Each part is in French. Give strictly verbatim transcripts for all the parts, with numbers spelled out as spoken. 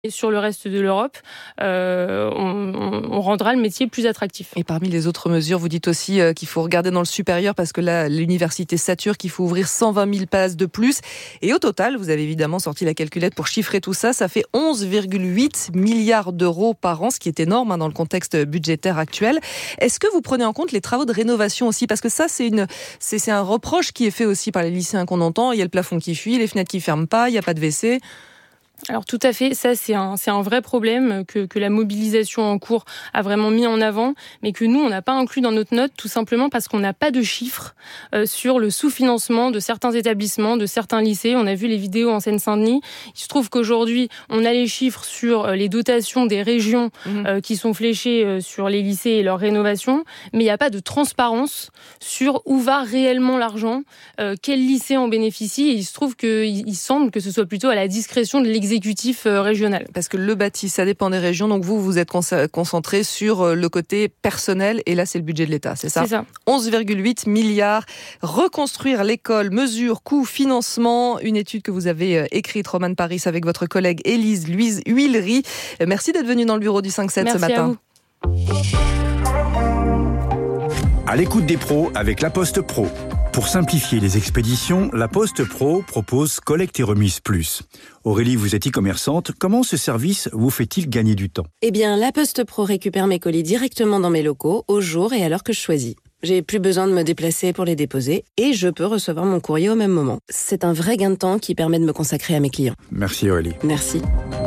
Et sur le reste de l'Europe, euh, on, on rendra le métier plus attractif. Et parmi les autres mesures, vous dites aussi euh, qu'il faut regarder dans le supérieur parce que là, l'université sature, qu'il faut ouvrir cent vingt mille places de plus. Et au total, vous avez évidemment sorti la calculette pour chiffrer tout ça, ça fait onze virgule huit milliards d'euros par an, ce qui est énorme hein, dans le contexte budgétaire actuel. Est-ce que vous prenez en compte les travaux de rénovation aussi ? Parce que ça, c'est, une, c'est, c'est un reproche qui est fait aussi par les lycéens qu'on entend. Il y a le plafond qui fuit, les fenêtres qui ne ferment pas, il n'y a pas de W C. Alors tout à fait, ça c'est un, c'est un vrai problème que, que la mobilisation en cours a vraiment mis en avant, mais que nous on n'a pas inclus dans notre note, tout simplement parce qu'on n'a pas de chiffres euh, sur le sous-financement de certains établissements, de certains lycées. On a vu les vidéos en Seine-Saint-Denis. Il se trouve qu'aujourd'hui on a les chiffres sur euh, les dotations des régions mmh. euh, qui sont fléchées euh, sur les lycées et leur rénovation, mais il n'y a pas de transparence sur où va réellement l'argent, euh, quel lycée en bénéficie. Et il se trouve qu'il il semble que ce soit plutôt à la discrétion de l'exécutif exécutif régional. Parce que le bâti, ça dépend des régions, donc vous, vous êtes concentré sur le côté personnel, et là, c'est le budget de l'État, c'est ça ? C'est ça. onze virgule huit milliards. Reconstruire l'école, mesures, coûts, financement, une étude que vous avez écrite, Romane Paris, avec votre collègue Élise Louise Huillery. Merci d'être venue dans le bureau du cinq sept ce matin. Merci à vous. À l'écoute des pros avec La Poste Pro. Pour simplifier les expéditions, La Poste Pro propose collecte et remise plus. Aurélie, vous êtes e-commerçante. Comment ce service vous fait-il gagner du temps ? Eh bien, La Poste Pro récupère mes colis directement dans mes locaux, au jour et à l'heure que je choisis. J'ai plus besoin de me déplacer pour les déposer et je peux recevoir mon courrier au même moment. C'est un vrai gain de temps qui permet de me consacrer à mes clients. Merci Aurélie. Merci.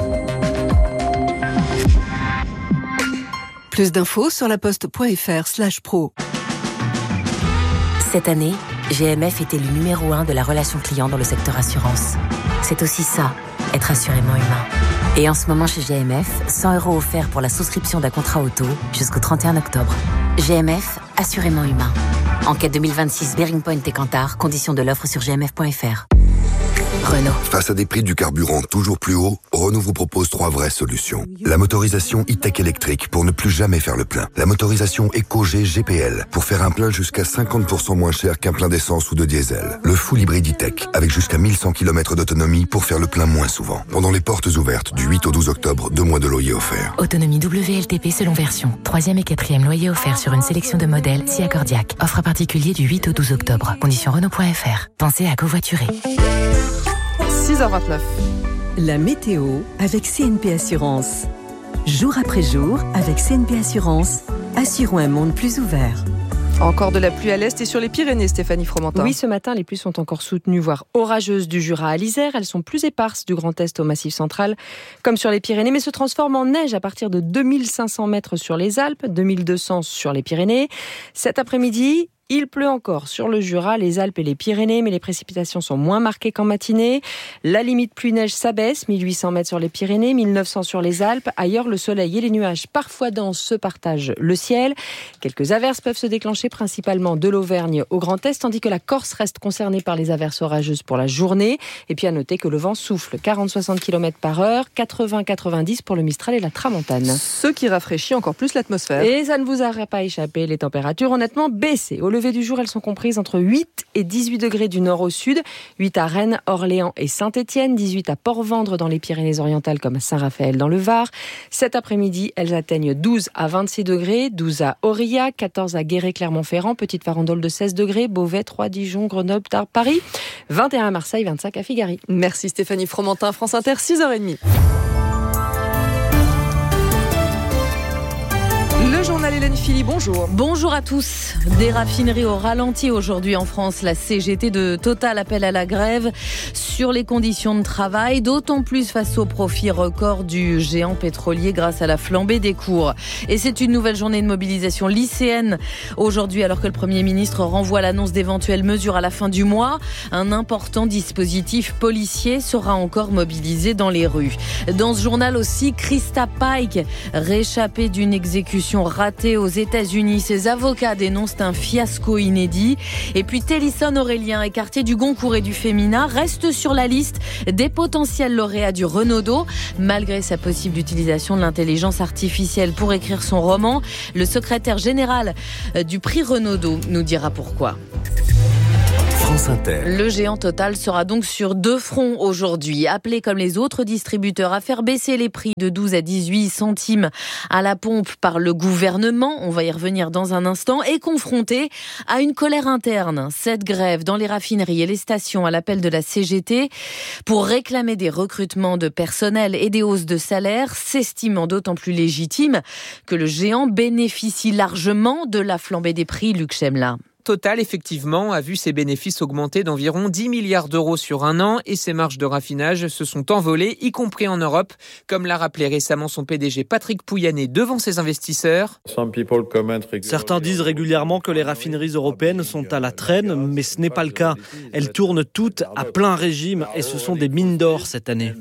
Plus d'infos sur laposte.fr slash pro. Cette année, G M F était le numéro un de la relation client dans le secteur assurance. C'est aussi ça, être assurément humain. Et en ce moment chez G M F, cent euros offerts pour la souscription d'un contrat auto jusqu'au trente et un octobre. G M F, assurément humain. Enquête deux mille vingt-six, Bearing Point et Kantar, conditions de l'offre sur g m f point f r. Renault. Face à des prix du carburant toujours plus hauts, Renault vous propose trois vraies solutions. La motorisation e-tech électrique pour ne plus jamais faire le plein. La motorisation EcoG G P L pour faire un plein jusqu'à cinquante pour cent moins cher qu'un plein d'essence ou de diesel. Le full hybride e-tech avec jusqu'à mille cent kilomètres d'autonomie pour faire le plein moins souvent. Pendant les portes ouvertes du huit au douze octobre, deux mois de loyer offerts. Autonomie W L T P selon version. Troisième et quatrième loyer offert sur une sélection de modèles si accordiaque. Offre particulier du huit au douze octobre. Conditions Renault point f r. Pensez à covoiturer. six heures vingt-neuf. La météo avec C N P Assurance. Jour après jour, avec C N P Assurance, assurons un monde plus ouvert. Encore de la pluie à l'est et sur les Pyrénées, Stéphanie Fromentin. Oui, ce matin, les pluies sont encore soutenues, voire orageuses du Jura à l'Isère. Elles sont plus éparses du Grand Est au Massif central, comme sur les Pyrénées, mais se transforment en neige à partir de deux mille cinq cents mètres sur les Alpes, deux mille deux cents sur les Pyrénées. Cet après-midi, il pleut encore sur le Jura, les Alpes et les Pyrénées, mais les précipitations sont moins marquées qu'en matinée. La limite pluie-neige s'abaisse, mille huit cents mètres sur les Pyrénées, mille neuf cents sur les Alpes. Ailleurs, le soleil et les nuages, parfois denses, se partagent le ciel. Quelques averses peuvent se déclencher, principalement de l'Auvergne au Grand Est, tandis que la Corse reste concernée par les averses orageuses pour la journée. Et puis à noter que le vent souffle quarante à soixante kilomètres par heure, quatre-vingts à quatre-vingt-dix pour le Mistral et la Tramontane. Ce qui rafraîchit encore plus l'atmosphère. Et ça ne vous aura pas échappé, les températures ont nettement baissé. Au lever du jour, elles sont comprises entre huit et dix-huit degrés du nord au sud. huit à Rennes, Orléans et Saint-Étienne. dix-huit à Port-Vendre dans les Pyrénées-Orientales comme à Saint-Raphaël dans le Var. Cet après-midi, elles atteignent douze à vingt-six degrés. douze à Aurillac, quatorze à Guéret, Clermont-Ferrand. Petite Farandole de seize degrés. Beauvais, Troyes, Dijon, Grenoble, Tarbes, Paris. vingt et un à Marseille, vingt-cinq à Figari. Merci Stéphanie Fromentin, France Inter, six heures trente. Le journal Hélène Philly, bonjour. Bonjour à tous. Des raffineries au ralenti aujourd'hui en France. La C G T de Total appelle à la grève sur les conditions de travail, d'autant plus face au profit record du géant pétrolier grâce à la flambée des cours. Et c'est une nouvelle journée de mobilisation lycéenne aujourd'hui, alors que le Premier ministre renvoie l'annonce d'éventuelles mesures à la fin du mois. Un important dispositif policier sera encore mobilisé dans les rues. Dans ce journal aussi, Krista Pike, réchappée d'une exécution ratée aux États-Unis. Ses avocats dénoncent un fiasco inédit. Et puis Télisson Aurélien, écarté du Goncourt et du Femina, reste sur la liste des potentiels lauréats du Renaudot. Malgré sa possible utilisation de l'intelligence artificielle pour écrire son roman, le secrétaire général du prix Renaudot nous dira pourquoi. France Inter. Le géant Total sera donc sur deux fronts aujourd'hui. Appelé comme les autres distributeurs à faire baisser les prix de douze à dix-huit centimes à la pompe par le gouvernement, on va y revenir dans un instant, et confronté à une colère interne. Cette grève dans les raffineries et les stations à l'appel de la C G T pour réclamer des recrutements de personnel et des hausses de salaire, s'estimant d'autant plus légitime que le géant bénéficie largement de la flambée des prix. Luc Chemla. Total, effectivement, a vu ses bénéfices augmenter d'environ dix milliards d'euros sur un an et ses marges de raffinage se sont envolées, y compris en Europe, comme l'a rappelé récemment son P D G Patrick Pouyanné devant ses investisseurs. Certains disent régulièrement que les raffineries européennes sont à la traîne, mais ce n'est pas le cas. Elles tournent toutes à plein régime et ce sont des mines d'or cette année.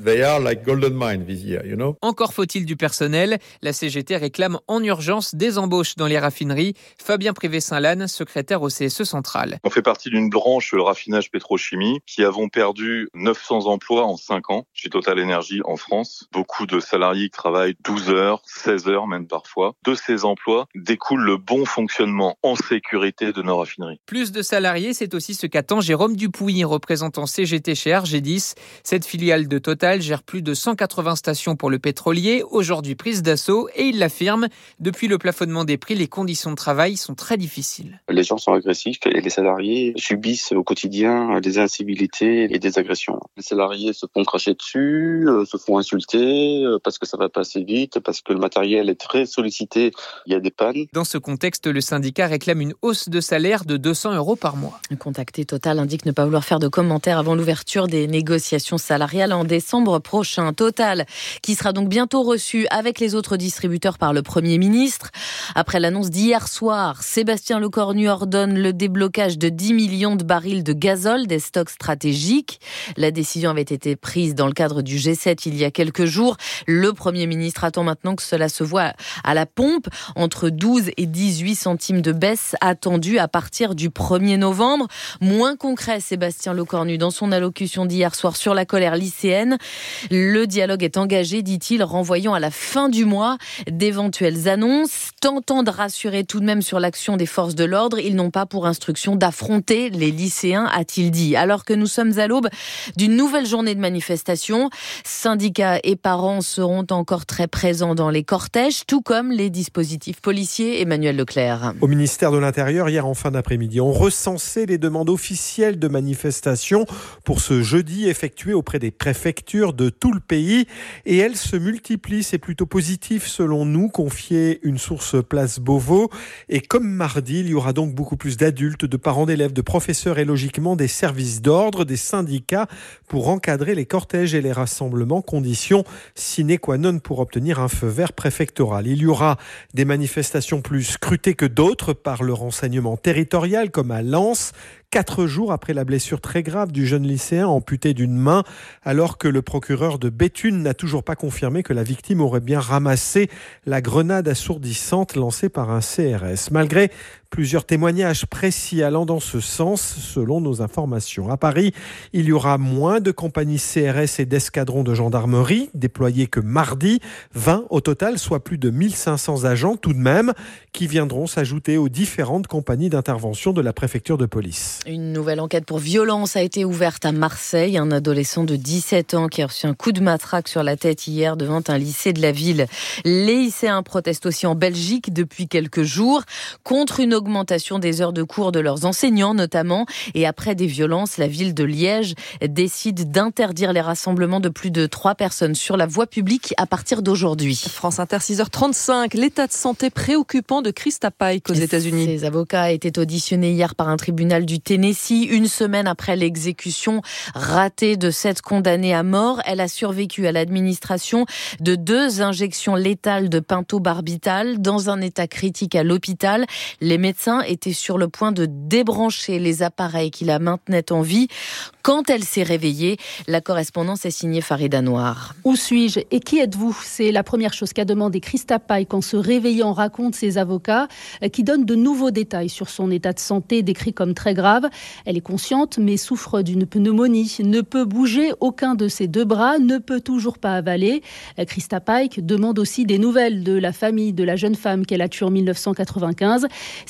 Encore faut-il du personnel. La C G T réclame en urgence des embauches dans les raffineries. Fabien Privé-Saint-Lanne, secrétaire au C S E central. On fait partie d'une branche raffinage pétrochimie qui avons perdu neuf cents emplois en cinq ans chez Total Énergie en France. Beaucoup de salariés qui travaillent douze heures, seize heures même parfois. De ces emplois découle le bon fonctionnement en sécurité de nos raffineries. Plus de salariés, c'est aussi ce qu'attend Jérôme Dupouilly, représentant C G T chez Argédis. Cette filiale de Total gère plus de cent quatre-vingts stations pour le pétrolier, aujourd'hui prise d'assaut, et il l'affirme, depuis le plafonnement des prix, les conditions de travail sont très difficiles. Les gens sont agressifs et les salariés subissent au quotidien des incivilités et des agressions. Les salariés se font cracher dessus, se font insulter parce que ça va pas assez vite, parce que le matériel est très sollicité, il y a des pannes. Dans ce contexte, le syndicat réclame une hausse de salaire de deux cents euros par mois. Contacté Total indique ne pas vouloir faire de commentaires avant l'ouverture des négociations salariales en décembre prochain. Total, qui sera donc bientôt reçu avec les autres distributeurs par le Premier ministre. Après l'annonce d'hier soir, Sébastien Lecornu ordonne le déblocage de dix millions de barils de gazole des stocks stratégiques. La décision avait été prise dans le cadre du G sept il y a quelques jours. Le Premier ministre attend maintenant que cela se voit à la pompe, entre douze et dix-huit centimes de baisse attendue à partir du premier novembre. Moins concret, Sébastien Lecornu, dans son allocution d'hier soir sur la colère lycéenne. Le dialogue est engagé, dit-il, renvoyant à la fin du mois d'éventuelles annonces, tentant de rassurer tout de même sur l'action des forces de l'ordre. Ils n'ont pas pour instruction d'affronter les lycéens, a-t-il dit. Alors que nous sommes à l'aube d'une nouvelle journée de manifestation, syndicats et parents seront encore très présents dans les cortèges, tout comme les dispositifs policiers. Emmanuel Leclerc. Au ministère de l'Intérieur, hier en fin d'après-midi, on recensait les demandes officielles de manifestation pour ce jeudi effectuées auprès des préfectures de tout le pays. Et elles se multiplient, c'est plutôt positif selon nous, confiait une source Place Beauvau. Et comme mardi, il y aura donc beaucoup plus d'adultes, de parents d'élèves, de professeurs et logiquement des services d'ordre, des syndicats pour encadrer les cortèges et les rassemblements, condition sine qua non pour obtenir un feu vert préfectoral. Il y aura des manifestations plus scrutées que d'autres par le renseignement territorial, comme à Lens, quatre jours après la blessure très grave du jeune lycéen amputé d'une main, alors que le procureur de Béthune n'a toujours pas confirmé que la victime aurait bien ramassé la grenade assourdissante lancée par un C R S. Malgré plusieurs témoignages précis allant dans ce sens, selon nos informations. À Paris, il y aura moins de compagnies C R S et d'escadrons de gendarmerie déployés que mardi, vingt au total, soit plus de mille cinq cents agents tout de même, qui viendront s'ajouter aux différentes compagnies d'intervention de la préfecture de police. Une nouvelle enquête pour violence a été ouverte à Marseille. Un adolescent de dix-sept ans qui a reçu un coup de matraque sur la tête hier devant un lycée de la ville. Les lycéens protestent aussi en Belgique depuis quelques jours contre une augmentation des heures de cours de leurs enseignants notamment. Et après des violences, la ville de Liège décide d'interdire les rassemblements de plus de trois personnes sur la voie publique à partir d'aujourd'hui. France Inter, six heures trente-cinq. L'état de santé préoccupant de Christa Pike aux États-Unis. Ses avocats étaient auditionnés hier par un tribunal du Tennessee, une semaine après l'exécution ratée de cette condamnée à mort. Elle a survécu à l'administration de deux injections létales de pentobarbital dans un état critique à l'hôpital. Les médecins étaient sur le point de débrancher les appareils qui la maintenaient en vie. Quand elle s'est réveillée, la correspondance est signée Farida Noir. Où suis-je et qui êtes-vous ? C'est la première chose qu'a demandé Christa Pike en se réveillant, raconte ses avocats, qui donnent de nouveaux détails sur son état de santé décrit comme très grave. Elle est consciente mais souffre d'une pneumonie, ne peut bouger aucun de ses deux bras, ne peut toujours pas avaler. Christa Pike demande aussi des nouvelles de la famille de la jeune femme qu'elle a tuée en mille neuf cent quatre-vingt-quinze.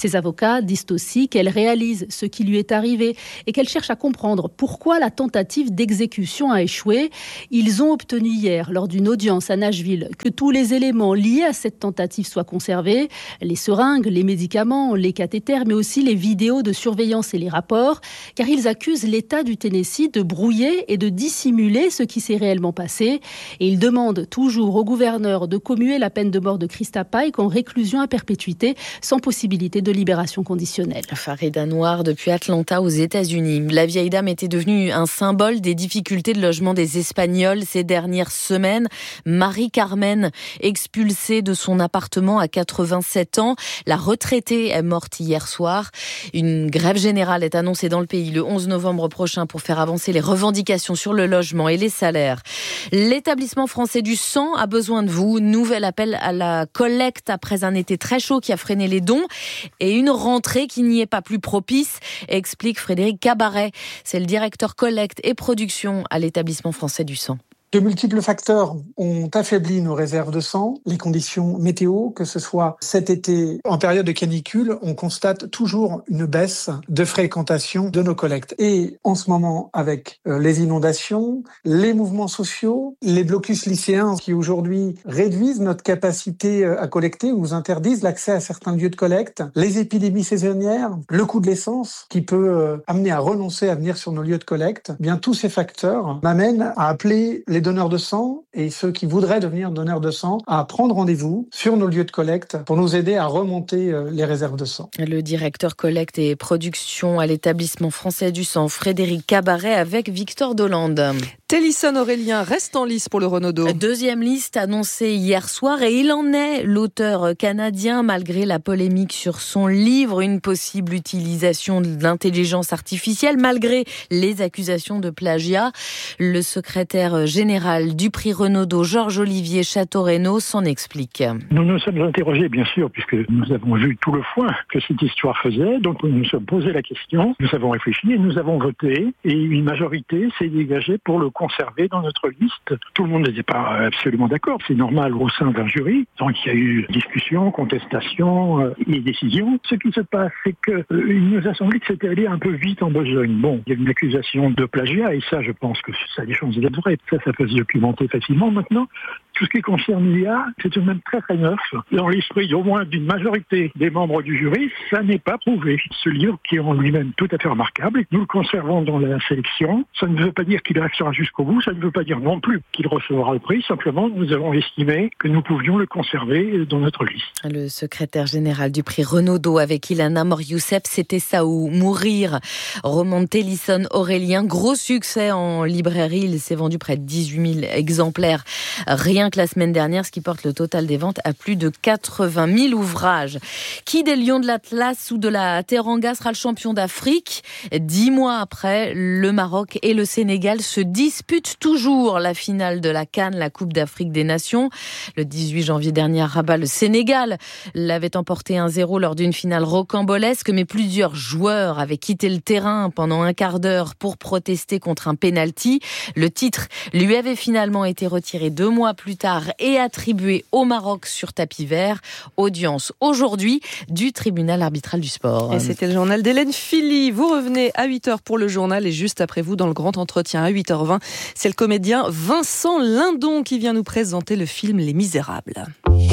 Ses avocats disent aussi qu'elle réalise ce qui lui est arrivé et qu'elle cherche à comprendre pourquoi la tentative d'exécution a échoué. Ils ont obtenu hier, lors d'une audience à Nashville, que tous les éléments liés à cette tentative soient conservés. Les seringues, les médicaments, les cathéters, mais aussi les vidéos de surveillance et les rapports, car ils accusent l'État du Tennessee de brouiller et de dissimuler ce qui s'est réellement passé. Et ils demandent toujours au gouverneur de commuer la peine de mort de Krista Pike en réclusion à perpétuité, sans possibilité de libération conditionnelle. Farida Noir depuis Atlanta aux États-Unis. La vieille dame était devenue un symbole des difficultés de logement des Espagnols ces dernières semaines. Marie-Carmen, expulsée de son appartement à quatre-vingt-sept ans. La retraitée est morte hier soir. Une grève générale est annoncée dans le pays le onze novembre prochain pour faire avancer les revendications sur le logement et les salaires. L'établissement français du sang a besoin de vous. Nouvel appel à la collecte après un été très chaud qui a freiné les dons et une rentrée qui n'y est pas plus propice, explique Frédéric Cabaret. C'est le directeur collecte et production à l'établissement français du sang. De multiples facteurs ont affaibli nos réserves de sang. Les conditions météo, que ce soit cet été en période de canicule, on constate toujours une baisse de fréquentation de nos collectes. Et en ce moment, avec les inondations, les mouvements sociaux, les blocus lycéens qui aujourd'hui réduisent notre capacité à collecter ou nous interdisent l'accès à certains lieux de collecte, les épidémies saisonnières, le coût de l'essence qui peut amener à renoncer à venir sur nos lieux de collecte, eh bien tous ces facteurs m'amènent à appeler les donneurs de sang et ceux qui voudraient devenir donneurs de sang à prendre rendez-vous sur nos lieux de collecte pour nous aider à remonter les réserves de sang. Le directeur collecte et production à l'établissement français du sang, Frédéric Cabaret, avec Victor Dolande. Télisson Aurélien reste en lice pour le Renaudot. Deuxième liste annoncée hier soir et il en est l'auteur canadien malgré la polémique sur son livre, une possible utilisation de l'intelligence artificielle, malgré les accusations de plagiat. Le secrétaire général du prix Renaudot, Georges-Olivier Château-Renaud, s'en explique. Nous nous sommes interrogés, bien sûr, puisque nous avons vu tout le foin que cette histoire faisait. Donc nous nous sommes posé la question, nous avons réfléchi et nous avons voté. Et une majorité s'est dégagée pour le conserver dans notre liste. Tout le monde n'était pas absolument d'accord. C'est normal au sein d'un jury. Donc il y a eu discussion, contestation euh, et décision. Ce qui se passe, c'est qu'il euh, nous a semblé que c'était allé un peu vite en besogne. Bon, il y a une accusation de plagiat et ça, je pense que ça a des chances d'être vrai. Ça, ça peut se documenter facilement. Maintenant, tout ce qui concerne l'I A, c'est tout de même très très neuf. Dans l'esprit au moins d'une majorité des membres du jury, ça n'est pas prouvé. Ce livre, qui est en lui-même tout à fait remarquable, nous le conservons dans la sélection. Ça ne veut pas dire qu'il restera jusqu'au bout, ça ne veut pas dire non plus qu'il recevra le prix. Simplement, nous avons estimé que nous pouvions le conserver dans notre liste. Le secrétaire général du prix Renaudot avec Ilana Mor-Youssef, c'était ça ou mourir. Roman de Télisson Aurélien, gros succès en librairie. Il s'est vendu près de dix-huit mille exemplaires. Rien que la semaine dernière, ce qui porte le total des ventes à plus de quatre-vingt mille ouvrages. Qui des Lions de l'Atlas ou de la Teranga sera le champion d'Afrique? Dix mois après, le Maroc et le Sénégal se disputent toujours la finale de la CAN, la Coupe d'Afrique des Nations. Le dix-huit janvier dernier à Rabat, le Sénégal l'avait emporté un zéro lors d'une finale rocambolesque, mais plusieurs joueurs avaient quitté le terrain pendant un quart d'heure pour protester contre un penalty. Le titre lui avait finalement été retiré deux mois plus tard et attribué au Maroc sur tapis vert. Audience aujourd'hui du tribunal arbitral du sport. Et c'était le journal d'Hélène Philly. Vous revenez à huit heures pour le journal et juste après vous dans le grand entretien à huit heures vingt, c'est le comédien Vincent Lindon qui vient nous présenter le film Les Misérables.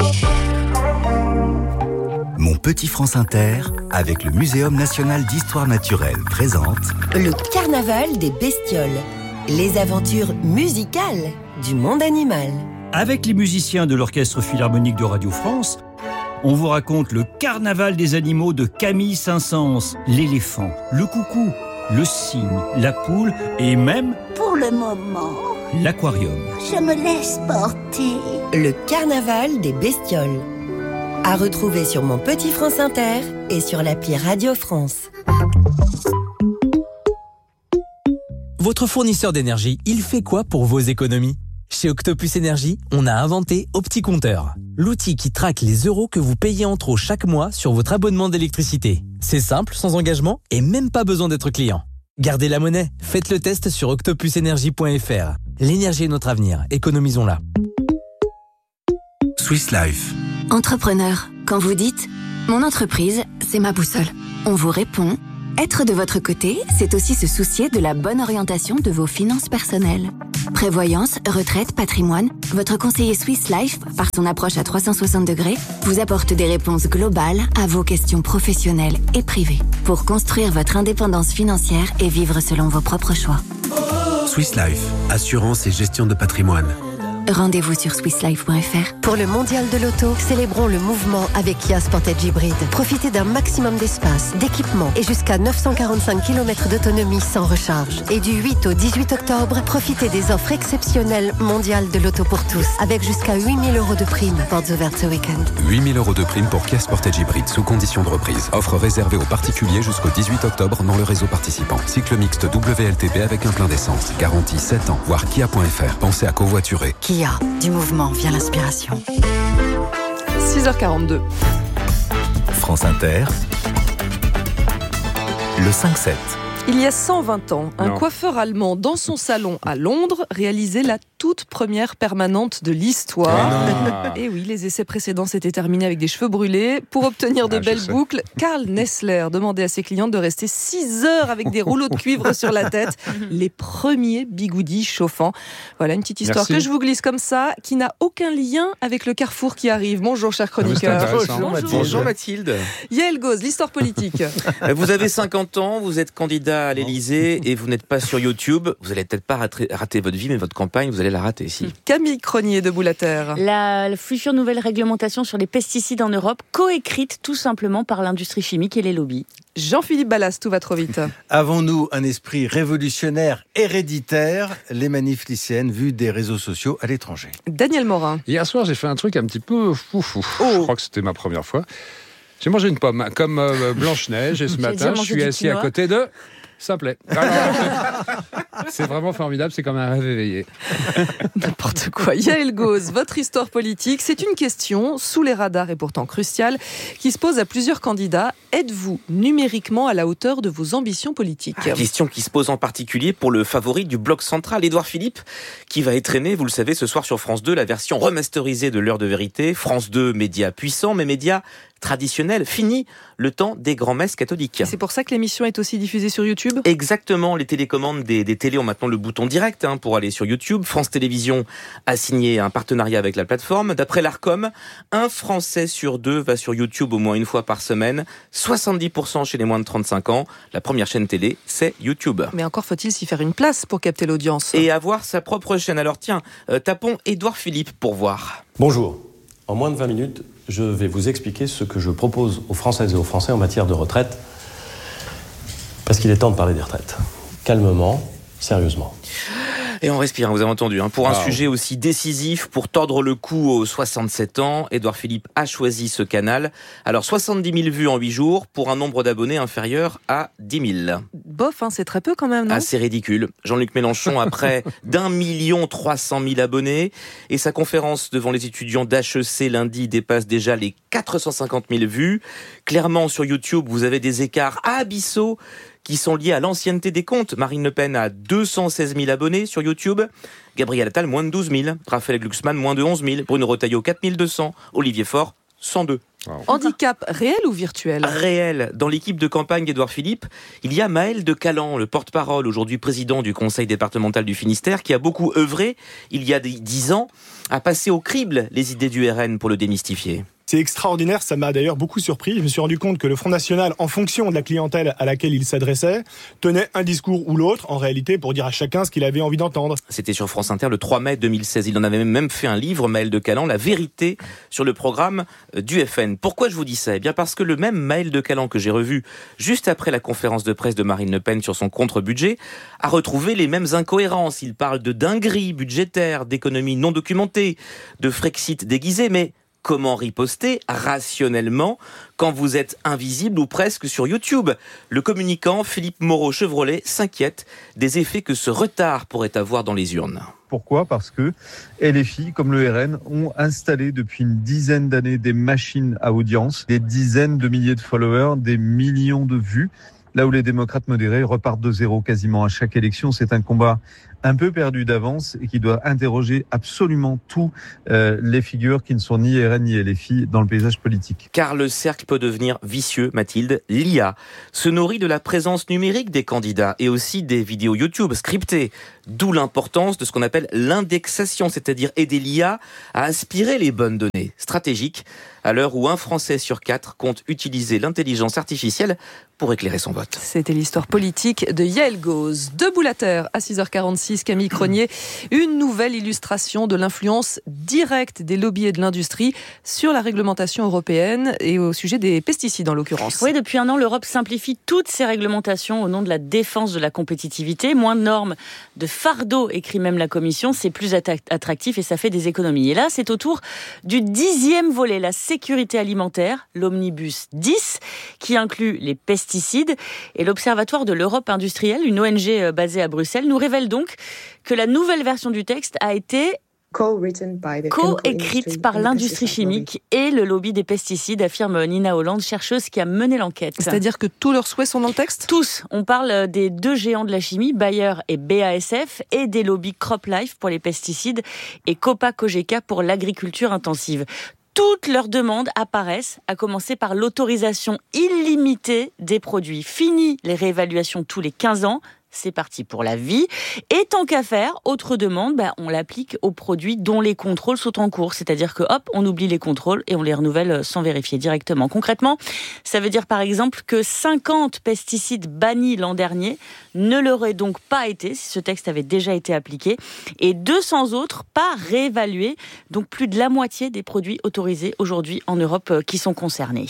Mon petit France Inter, avec le Muséum national d'histoire naturelle, présente le carnaval des bestioles, les aventures musicales du monde animal. Avec les musiciens de l'Orchestre Philharmonique de Radio France, on vous raconte le carnaval des animaux de Camille Saint-Saëns, l'éléphant, le coucou, le cygne, la poule et même, pour le moment, l'aquarium. Je me laisse porter. Le carnaval des bestioles. À retrouver sur Mon Petit France Inter et sur l'appli Radio France. Votre fournisseur d'énergie, il fait quoi pour vos économies ? Chez Octopus Énergie, on a inventé OptiCompteur, l'outil qui traque les euros que vous payez en trop chaque mois sur votre abonnement d'électricité. C'est simple, sans engagement et même pas besoin d'être client. Gardez la monnaie, faites le test sur octopus énergie point f r. L'énergie est notre avenir, économisons-la. Swiss Life. Entrepreneur, quand vous dites « Mon entreprise, c'est ma boussole. On vous répond. Être de votre côté, c'est aussi se soucier de la bonne orientation de vos finances personnelles. Prévoyance, retraite, patrimoine, votre conseiller Swiss Life, par son approche à trois cent soixante degrés, vous apporte des réponses globales à vos questions professionnelles et privées pour construire votre indépendance financière et vivre selon vos propres choix. Swiss Life, assurance et gestion de patrimoine. Rendez-vous sur swiss life point f r. Pour le mondial de l'auto, célébrons le mouvement avec Kia Sportage Hybride. Profitez d'un maximum d'espace, d'équipement et jusqu'à neuf cent quarante-cinq kilomètres d'autonomie sans recharge. Et du huit au dix-huit octobre, profitez des offres exceptionnelles mondiales de l'auto pour tous, avec jusqu'à huit mille euros de prime. Portes ouvertes ce week-end. huit mille euros de prime pour Kia Sportage Hybride sous condition de reprise. Offre réservée aux particuliers jusqu'au dix-huit octobre dans le réseau participant. Cycle mixte W L T P avec un plein d'essence. Garantie sept ans. Voir kia point f r. Pensez à covoiturer. Kia, du mouvement vient l'inspiration. six heures quarante-deux. France Inter, le cinq sept. Il y a cent vingt ans, un Non. coiffeur allemand dans son salon à Londres réalisait la toute première permanente de l'histoire. Et oui, les essais précédents s'étaient terminés avec des cheveux brûlés. Pour obtenir de Ah, je belles sais. boucles, Karl Nessler demandait à ses clientes de rester six heures avec des rouleaux de cuivre sur la tête. Les premiers bigoudis chauffants. Voilà une petite histoire Merci. que je vous glisse comme ça, qui n'a aucun lien avec le carrefour qui arrive. Bonjour, cher chroniqueur. intéressant. Bonjour Mathilde. Yael Gauze, l'histoire politique. Vous avez cinquante ans, vous êtes candidat à l'Élysée et vous n'êtes pas sur YouTube. Vous allez peut-être pas rater, rater votre vie, mais votre campagne, vous allez la rater ici. Camille Cronier de Boulater. La, la future nouvelle réglementation sur les pesticides en Europe, coécrite tout simplement par l'industrie chimique et les lobbies. Jean-Philippe Ballas, tout va trop vite. Avons-nous un esprit révolutionnaire héréditaire, les manifs lycéennes vues des réseaux sociaux à l'étranger? Daniel Morin. Hier soir, j'ai fait un truc un petit peu foufou. Je crois que c'était ma première fois. J'ai mangé une pomme, comme euh, Blanche-Neige, et ce J'ai matin, déjà je mangé suis du assis à quinoa. côté de... Ça me plaît. Alors, c'est vraiment formidable, c'est comme un rêve éveillé. N'importe quoi. Yael Gauze, votre histoire politique, c'est une question sous les radars et pourtant cruciale qui se pose à plusieurs candidats. Êtes-vous numériquement à la hauteur de vos ambitions politiques? Question qui se pose en particulier pour le favori du bloc central, Édouard Philippe, qui va étrenner, vous le savez, ce soir sur France deux, la version remasterisée de l'heure de vérité. France deux, média puissant, mais média traditionnel, fini le temps des grands-messes catholiques. C'est pour ça que l'émission est aussi diffusée sur YouTube? Exactement, les télécommandes des, des télés ont maintenant le bouton direct hein, pour aller sur YouTube. France Télévisions a signé un partenariat avec la plateforme. D'après l'Arcom, un Français sur deux va sur YouTube au moins une fois par semaine. soixante-dix pour cent chez les moins de trente-cinq ans. La première chaîne télé, c'est YouTube. Mais encore faut-il s'y faire une place pour capter l'audience. Et avoir sa propre chaîne. Alors tiens, euh, tapons Édouard Philippe pour voir. Bonjour. En moins de vingt minutes, je vais vous expliquer ce que je propose aux Françaises et aux Français en matière de retraite. Parce qu'il est temps de parler des retraites. Calmement, sérieusement. Et on respire, vous avez entendu. Hein. Pour un Wow. sujet aussi décisif, pour tordre le cou aux soixante-sept ans, Édouard Philippe a choisi ce canal. Alors soixante-dix mille vues en huit jours pour un nombre d'abonnés inférieur à dix mille. Bof, hein, c'est très peu quand même, non? Assez ridicule. Jean-Luc Mélenchon a près d'un million trois cent mille abonnés et sa conférence devant les étudiants d'H E C lundi dépasse déjà les quatre cent cinquante mille vues. Clairement, sur YouTube, vous avez des écarts abyssaux qui sont liés à l'ancienneté des comptes. Marine Le Pen a deux cent seize mille abonnés sur YouTube, Gabriel Attal moins de douze mille, Raphaël Glucksmann moins de onze mille, Bruno Retailleau quatre mille deux cents, Olivier Faure cent deux. Handicap réel ou virtuel? Réel. Dans l'équipe de campagne d'Édouard Philippe, il y a Maël de Calan, le porte-parole, aujourd'hui président du conseil départemental du Finistère, qui a beaucoup œuvré, il y a dix ans, à passer au crible les idées du R N pour le démystifier. C'est extraordinaire, ça m'a d'ailleurs beaucoup surpris. Je me suis rendu compte que le Front National, en fonction de la clientèle à laquelle il s'adressait, tenait un discours ou l'autre, en réalité, pour dire à chacun ce qu'il avait envie d'entendre. C'était sur France Inter le trois mai deux mille seize. Il en avait même fait un livre, Maël de Calan, La vérité sur le programme du F N. Pourquoi je vous dis ça? Eh bien parce que le même Maël de Calan que j'ai revu juste après la conférence de presse de Marine Le Pen sur son contre-budget a retrouvé les mêmes incohérences. Il parle de dinguerie budgétaire, d'économie non documentée, de Frexit déguisé, mais comment riposter rationnellement quand vous êtes invisible ou presque sur YouTube? Le communicant Philippe Moreau-Chevrolet s'inquiète des effets que ce retard pourrait avoir dans les urnes. Pourquoi ? Parce que L F I, comme le R N, ont installé depuis une dizaine d'années des machines à audience, des dizaines de milliers de followers, des millions de vues. Là où les démocrates modérés repartent de zéro quasiment à chaque élection, c'est un combat un peu perdu d'avance et qui doit interroger absolument tous euh, les figures qui ne sont ni R N ni L F I dans le paysage politique. Car le cercle peut devenir vicieux, Mathilde. L'I A se nourrit de la présence numérique des candidats et aussi des vidéos YouTube scriptées. D'où l'importance de ce qu'on appelle l'indexation, c'est-à-dire aider l'I A à aspirer les bonnes données stratégiques à l'heure où un Français sur quatre compte utiliser l'intelligence artificielle pour éclairer son vote. C'était l'histoire politique de Yael Gauze. Debout la terre, à six heures quarante-six, Camille Cronier, une nouvelle illustration de l'influence directe des lobbies et de l'industrie sur la réglementation européenne et au sujet des pesticides en l'occurrence. Oui, depuis un an, l'Europe simplifie toutes ses réglementations au nom de la défense de la compétitivité. Moins de normes, de fardeaux, écrit même la Commission, c'est plus attractif et ça fait des économies. Et là, c'est au tour du dixième volet, la sécurité alimentaire, l'Omnibus dix, qui inclut les pesticides. Et l'Observatoire de l'Europe industrielle, une O N G basée à Bruxelles, nous révèle donc que la nouvelle version du texte a été co-écrite par l'industrie chimique et le lobby des pesticides, affirme Nina Hollande, chercheuse qui a mené l'enquête. C'est-à-dire que tous leurs souhaits sont dans le texte ? Tous. On parle des deux géants de la chimie, Bayer et B A S F, et des lobbies CropLife pour les pesticides et Copa-Cogeca pour l'agriculture intensive. Toutes leurs demandes apparaissent, à commencer par l'autorisation illimitée des produits. Fini les réévaluations tous les quinze ans. C'est parti pour la vie. Et tant qu'à faire, autre demande, bah, on l'applique aux produits dont les contrôles sont en cours. C'est-à-dire que hop, on oublie les contrôles et on les renouvelle sans vérifier directement. Concrètement, ça veut dire par exemple que cinquante pesticides bannis l'an dernier ne l'auraient donc pas été si ce texte avait déjà été appliqué. Et deux cents autres pas réévalués. Donc plus de la moitié des produits autorisés aujourd'hui en Europe qui sont concernés.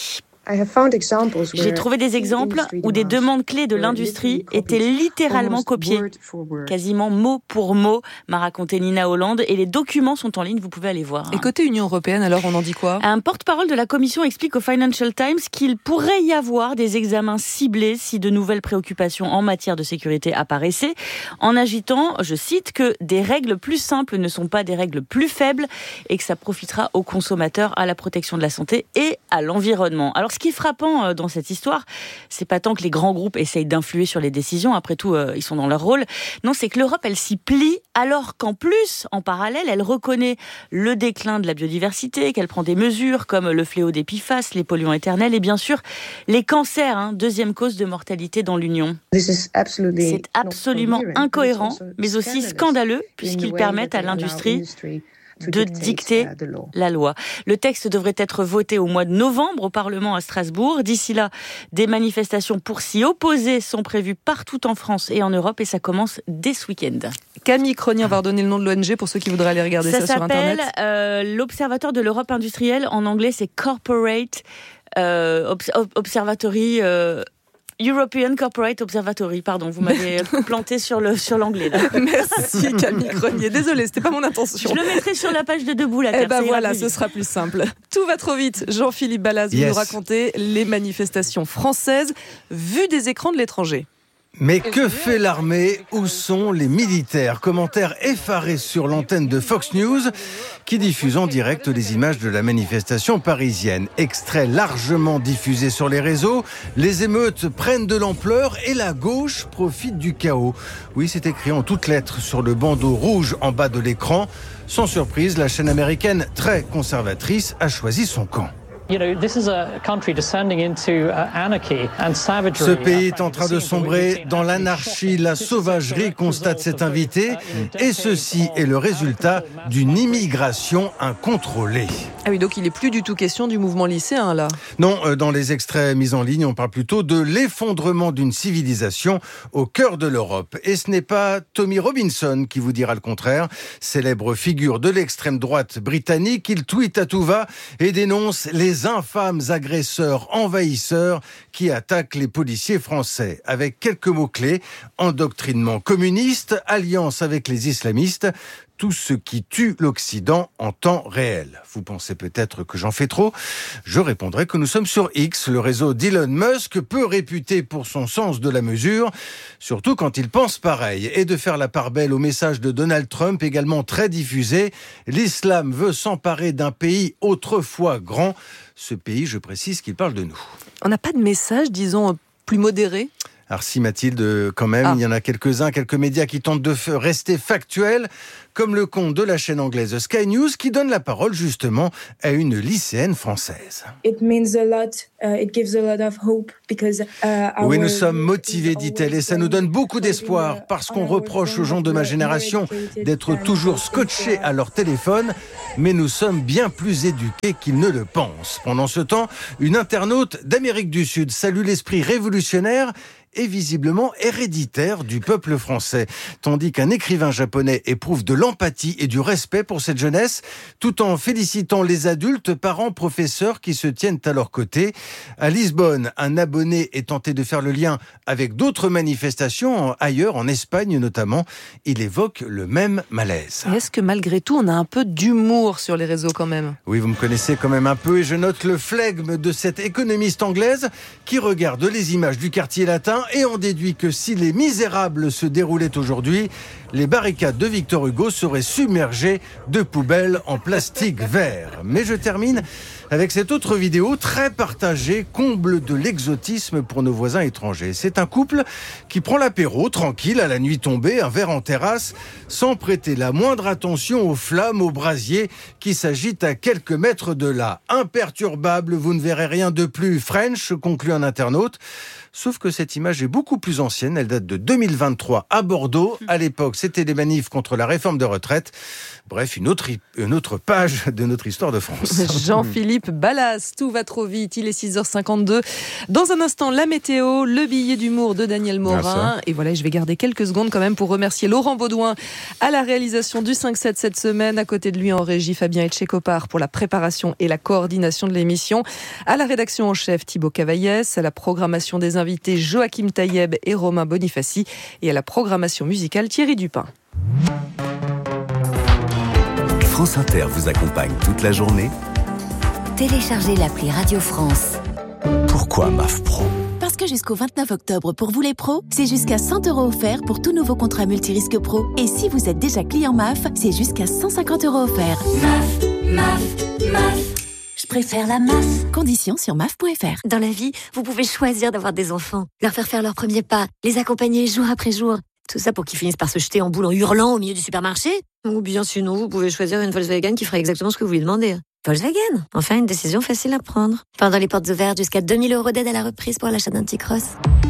J'ai trouvé des exemples où des demandes clés de l'industrie étaient littéralement copiées, quasiment mot pour mot, m'a raconté Nina Hollande, et les documents sont en ligne, vous pouvez aller voir. Et côté Union européenne, alors on en dit quoi ? Un porte-parole de la Commission explique au Financial Times qu'il pourrait y avoir des examens ciblés si de nouvelles préoccupations en matière de sécurité apparaissaient, en agitant, je cite, que des règles plus simples ne sont pas des règles plus faibles et que ça profitera aux consommateurs, à la protection de la santé et à l'environnement. Alors, ce qui est frappant dans cette histoire, c'est pas tant que les grands groupes essayent d'influer sur les décisions, après tout, euh, ils sont dans leur rôle. Non, c'est que l'Europe, elle s'y plie, alors qu'en plus, en parallèle, elle reconnaît le déclin de la biodiversité, qu'elle prend des mesures comme le fléau des P F A S, les polluants éternels et bien sûr les cancers, hein, deuxième cause de mortalité dans l'Union. C'est absolument incohérent, mais aussi scandaleux, puisqu'ils permettent à l'industrie de dicter la loi. Le texte devrait être voté au mois de novembre au Parlement à Strasbourg. D'ici là, des manifestations pour s'y opposer sont prévues partout en France et en Europe et ça commence dès ce week-end. Camille Cronier, on va redonner le nom de l'O N G pour ceux qui voudraient aller regarder ça, ça sur Internet. Ça s'appelle euh, l'Observatoire de l'Europe industrielle. En anglais, c'est Corporate euh, Observatory... Euh, European Corporate Observatory, pardon, vous m'avez planté sur, le, sur l'anglais. Là. Merci Camille Cronier, désolée, c'était pas mon intention. Je le mettrai sur la page de Debout la terre. Eh ben voilà, ce sera plus simple. Tout va trop vite. Jean-Philippe Ballas, vous yes. nous racontez les manifestations françaises vues des écrans de l'étranger. Mais que fait l'armée ? Où sont les militaires ? Commentaire effaré sur l'antenne de Fox News qui diffuse en direct les images de la manifestation parisienne. Extrait largement diffusé sur les réseaux, les émeutes prennent de l'ampleur et la gauche profite du chaos. Oui, c'est écrit en toutes lettres sur le bandeau rouge en bas de l'écran. Sans surprise, la chaîne américaine très conservatrice a choisi son camp. Ce pays est en train de sombrer dans l'anarchie, la sauvagerie, constate cet invité. Et ceci est le résultat d'une immigration incontrôlée. Ah oui, donc il n'est plus du tout question du mouvement lycéen, là. Non, dans les extraits mis en ligne, on parle plutôt de l'effondrement d'une civilisation au cœur de l'Europe. Et ce n'est pas Tommy Robinson qui vous dira le contraire. Célèbre figure de l'extrême droite britannique, il tweet à tout va et dénonce les infâmes agresseurs envahisseurs qui attaquent les policiers français. Avec quelques mots-clés, endoctrinement communiste, alliance avec les islamistes, tout ce qui tue l'Occident en temps réel. Vous pensez peut-être que j'en fais trop ? Je répondrai que nous sommes sur X, le réseau d'Elon Musk, peu réputé pour son sens de la mesure, surtout quand il pense pareil. Et de faire la part belle au message de Donald Trump, également très diffusé. L'islam veut s'emparer d'un pays autrefois grand. Ce pays, je précise qu'il parle de nous. On n'a pas de message, disons, plus modéré ? Alors si Mathilde, quand même, ah. il y en a quelques-uns, quelques médias qui tentent de rester factuels, comme le compte de la chaîne anglaise Sky News, qui donne la parole justement à une lycéenne française. It means a lot. Uh, it gives a lot of hope because, uh, oui, nous sommes motivés, dit-elle, et ça nous donne beaucoup d'espoir, parce qu'on reproche aux gens de ma génération d'être toujours scotchés à leur téléphone, mais nous sommes bien plus éduqués qu'ils ne le pensent. Pendant ce temps, une internaute d'Amérique du Sud salue l'esprit révolutionnaire et visiblement héréditaire du peuple français, tandis qu'un écrivain japonais éprouve de l'empathie et du respect pour cette jeunesse, tout en félicitant les adultes, parents, professeurs qui se tiennent à leur côté. À Lisbonne, un abonné est tenté de faire le lien avec d'autres manifestations ailleurs, en Espagne notamment. Il évoque le même malaise. Et est-ce que malgré tout, on a un peu d'humour sur les réseaux quand même ? Oui, vous me connaissez quand même un peu et je note le flegme de cette économiste anglaise qui regarde les images du quartier latin et on déduit que si Les Misérables se déroulaient aujourd'hui, les barricades de Victor Hugo seraient submergées de poubelles en plastique vert. Mais je termine avec cette autre vidéo très partagée, comble de l'exotisme pour nos voisins étrangers. C'est un couple qui prend l'apéro, tranquille, à la nuit tombée, un verre en terrasse, sans prêter la moindre attention aux flammes, aux brasiers qui s'agitent à quelques mètres de là. Imperturbable, vous ne verrez rien de plus French, conclut un internaute. Sauf que cette image est beaucoup plus ancienne, elle date de deux mille vingt-trois à Bordeaux. À l'époque, c'était des manifs contre la réforme de retraite. Bref, une autre, une autre page de notre histoire de France. Jean-Philippe Ballas, tout va trop vite, il est six heures cinquante-deux. Dans un instant, la météo, le billet d'humour de Daniel Morin. Merci. Et voilà, je vais garder quelques secondes quand même pour remercier Laurent Baudouin à la réalisation du cinq sept cette semaine. À côté de lui en régie, Fabien Etchekopar pour la préparation et la coordination de l'émission. À la rédaction en chef, Thibaut Cavaillès. À la programmation des invités, Joachim Taïeb et Romain Bonifaci. Et à la programmation musicale, Thierry Dupin. France Inter vous accompagne toute la journée. Téléchargez l'appli Radio France. Pourquoi M A F Pro ? Parce que jusqu'au vingt-neuf octobre, pour vous les pros, c'est jusqu'à cent euros offerts pour tout nouveau contrat multirisque pro. Et si vous êtes déjà client M A F, c'est jusqu'à cent cinquante euros offerts. M A F, M A F, M A F. Je préfère la M A F. Conditions sur M A F point F R. Dans la vie, vous pouvez choisir d'avoir des enfants, leur faire faire leurs premiers pas, les accompagner jour après jour. Tout ça pour qu'ils finissent par se jeter en boule en hurlant au milieu du supermarché. Ou bien sinon, vous pouvez choisir une Volkswagen qui fera exactement ce que vous lui demandez. Volkswagen, enfin une décision facile à prendre. Pendant les portes ouvertes, jusqu'à deux mille euros d'aide à la reprise pour l'achat d'un T-Cross.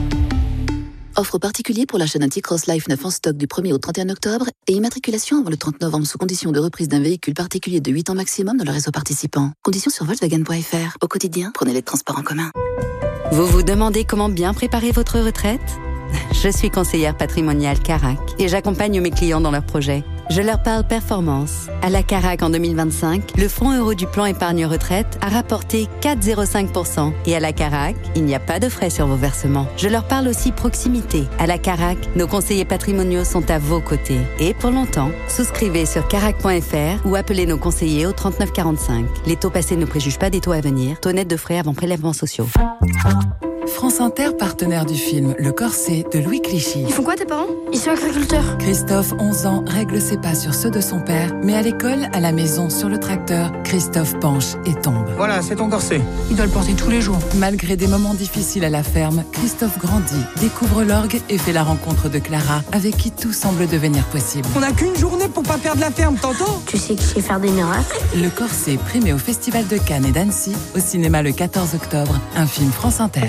Offre particulier pour l'achat d'un T-Cross Life neuf en stock du premier au trente et un octobre et immatriculation avant le trente novembre sous condition de reprise d'un véhicule particulier de huit ans maximum dans le réseau participant. Conditions sur Volkswagen point F R. Au quotidien, prenez les transports en commun. Vous vous demandez comment bien préparer votre retraite ? Je suis conseillère patrimoniale Carac et j'accompagne mes clients dans leurs projets. Je leur parle performance. À la Carac en deux mille vingt-cinq, le fonds euro du plan épargne retraite a rapporté quatre virgule zéro cinq pour cent. Et à la Carac, il n'y a pas de frais sur vos versements. Je leur parle aussi proximité. À la Carac, nos conseillers patrimoniaux sont à vos côtés. Et pour longtemps, souscrivez sur carac point F R ou appelez nos conseillers au trente-neuf quarante-cinq. Les taux passés ne préjugent pas des taux à venir. Taux net de frais avant prélèvements sociaux. France Inter, partenaire du film Le Corset de Louis Clichy. Ils font quoi tes parents? Ils sont agriculteurs. Christophe, onze ans, règle ses pas sur ceux de son père, mais à l'école, à la maison, sur le tracteur, Christophe penche et tombe. Voilà, c'est ton corset. Il doit le porter tous les jours. Malgré des moments difficiles à la ferme, Christophe grandit, découvre l'orgue et fait la rencontre de Clara, avec qui tout semble devenir possible. On n'a qu'une journée pour pas perdre la ferme, t'entends? Tu sais que je sais faire des miracles. Le Corset, primé au Festival de Cannes et d'Annecy, au cinéma le quatorze octobre, un film France Inter.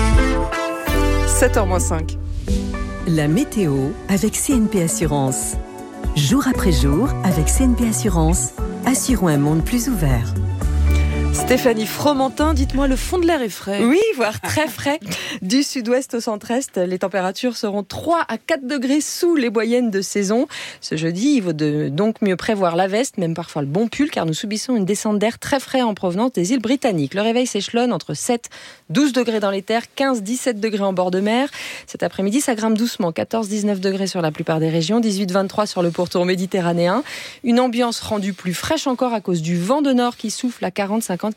sept heures moins cinq. La météo avec C N P Assurance. Jour après jour, avec C N P Assurance, assurons un monde plus ouvert. Stéphanie Fromentin, dites-moi, le fond de l'air est frais. Oui, voire très frais. Du sud-ouest au centre-est, les températures seront trois à quatre degrés sous les moyennes de saison. Ce jeudi, il vaut de, donc mieux prévoir la veste, même parfois le bon pull, car nous subissons une descente d'air très frais en provenance des îles britanniques. Le réveil s'échelonne entre sept à douze degrés dans les terres, quinze à dix-sept degrés en bord de mer. Cet après-midi, ça grimpe doucement, quatorze à dix-neuf degrés sur la plupart des régions, dix-huit à vingt-trois sur le pourtour méditerranéen. Une ambiance rendue plus fraîche encore à cause du vent de nord qui souffle à quarante à cinquante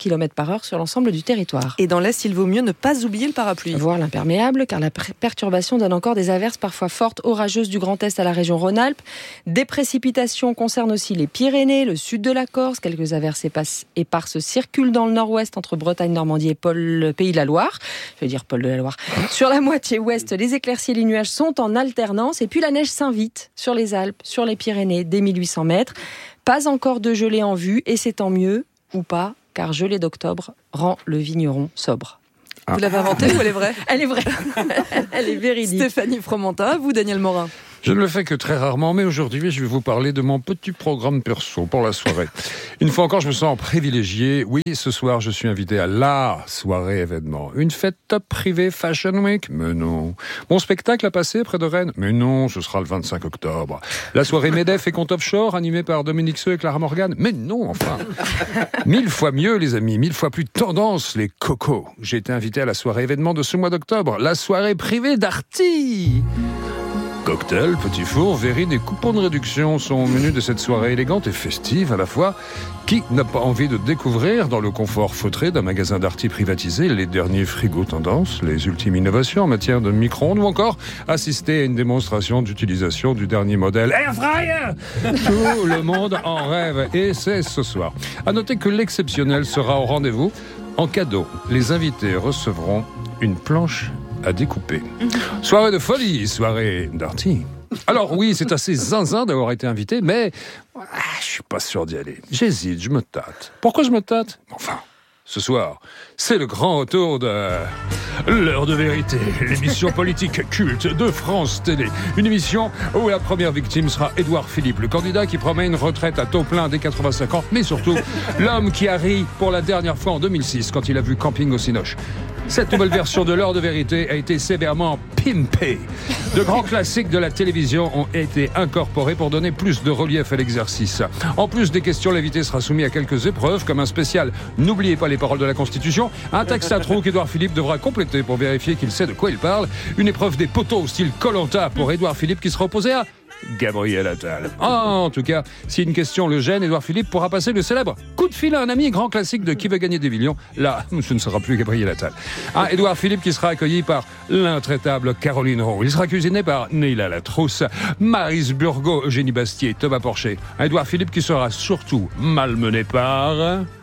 kilomètres par heure sur l'ensemble du territoire. Et dans l'Est, il vaut mieux ne pas oublier le parapluie. Voire l'imperméable, car la perturbation donne encore des averses parfois fortes, orageuses du Grand Est à la région Rhône-Alpes. Des précipitations concernent aussi les Pyrénées, le sud de la Corse. Quelques averses éparses circulent dans le nord-ouest entre Bretagne, Normandie et Pôle, Pays de la Loire. Je veux dire Pôle de la Loire. Sur la moitié ouest, les éclaircies et les nuages sont en alternance. Et puis la neige s'invite sur les Alpes, sur les Pyrénées, dès mille huit cents mètres. Pas encore de gelée en vue, et c'est tant mieux, ou pas, car gelée d'octobre rend le vigneron sobre. Vous l'avez inventée ou elle est vraie ? Elle est vraie. Elle est véridique. Stéphanie Fromentin, vous, Daniel Morin. Je ne le fais que très rarement, mais aujourd'hui, je vais vous parler de mon petit programme perso pour la soirée. Une fois encore, je me sens privilégié. Oui, ce soir, je suis invité à la soirée événement. Une fête top privée Fashion Week ? Mais non. Mon spectacle a passé près de Rennes ? Mais non, ce sera le vingt-cinq octobre. La soirée Medef et Compte Offshore, animée par Dominique Seux et Clara Morgan ? Mais non, enfin. Mille fois mieux, les amis, mille fois plus tendance, les cocos. J'ai été invité à la soirée événement de ce mois d'octobre, la soirée privée d'Arty. Cocktail, petit four, verrine et coupons de réduction sont au menu de cette soirée élégante et festive à la fois. Qui n'a pas envie de découvrir, dans le confort feutré d'un magasin Darty privatisé, les derniers frigos tendances, les ultimes innovations en matière de micro-ondes ou encore assister à une démonstration d'utilisation du dernier modèle Air Fryer. Tout le monde en rêve et c'est ce soir. À noter que l'exceptionnel sera au rendez-vous. En cadeau, les invités recevront une planche à découper. Soirée de folie, soirée Darty. Alors oui, c'est assez zinzin d'avoir été invité, mais ah, je suis pas sûr d'y aller. J'hésite, je me tâte. Pourquoi je me tâte ? Enfin, ce soir, c'est le grand retour de L'heure de vérité, l'émission politique culte de France Télé. Une émission où la première victime sera Édouard Philippe, le candidat qui promet une retraite à taux plein dès quatre-vingt-cinq ans, mais surtout l'homme qui a ri pour la dernière fois en deux mille six quand il a vu Camping au Cinoche. Cette nouvelle version de l'heure de vérité a été sévèrement pimpée. De grands classiques de la télévision ont été incorporés pour donner plus de relief à l'exercice. En plus des questions, l'invité sera soumis à quelques épreuves, comme un spécial « N'oubliez pas les paroles de la Constitution », un texte à trous qu'Édouard Philippe devra compléter pour vérifier qu'il sait de quoi il parle, une épreuve des poteaux style Koh-Lanta pour Édouard Philippe qui sera opposé à Gabriel Attal. Ah, en tout cas, si une question le gêne, Édouard Philippe pourra passer le célèbre coup de fil à un ami, grand classique de Qui veut gagner des millions. Là, ce ne sera plus Gabriel Attal. Ah, Édouard Philippe qui sera accueilli par l'intraitable Caroline Roux. Il sera cuisiné par Neila Latrousse, Maryse Burgot, Eugénie Bastier, Thomas Porcher. Un Édouard Philippe qui sera surtout malmené par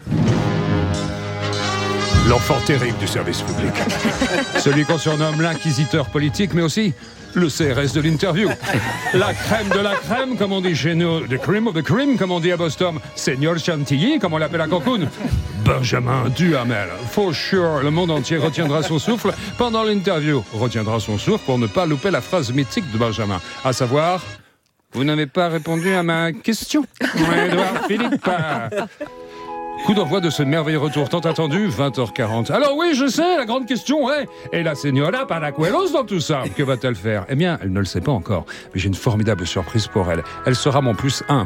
l'enfant terrible du service public. Celui qu'on surnomme l'inquisiteur politique, mais aussi le C R S de l'interview. La crème de la crème, comme on dit chez nous. The cream of the cream, comme on dit à Boston. Senior Chantilly, comme on l'appelle à Cancun. Benjamin Duhamel. For sure, le monde entier retiendra son souffle pendant l'interview. Retiendra son souffle pour ne pas louper la phrase mythique de Benjamin. À savoir, vous n'avez pas répondu à ma question, Édouard Philippe. Coup d'envoi de ce merveilleux retour tant attendu, vingt heures quarante. Alors oui, je sais, la grande question, ouais. Et la señora Paracuelos dans tout ça, que va-t-elle faire ? Eh bien, elle ne le sait pas encore, mais j'ai une formidable surprise pour elle. Elle sera mon plus un.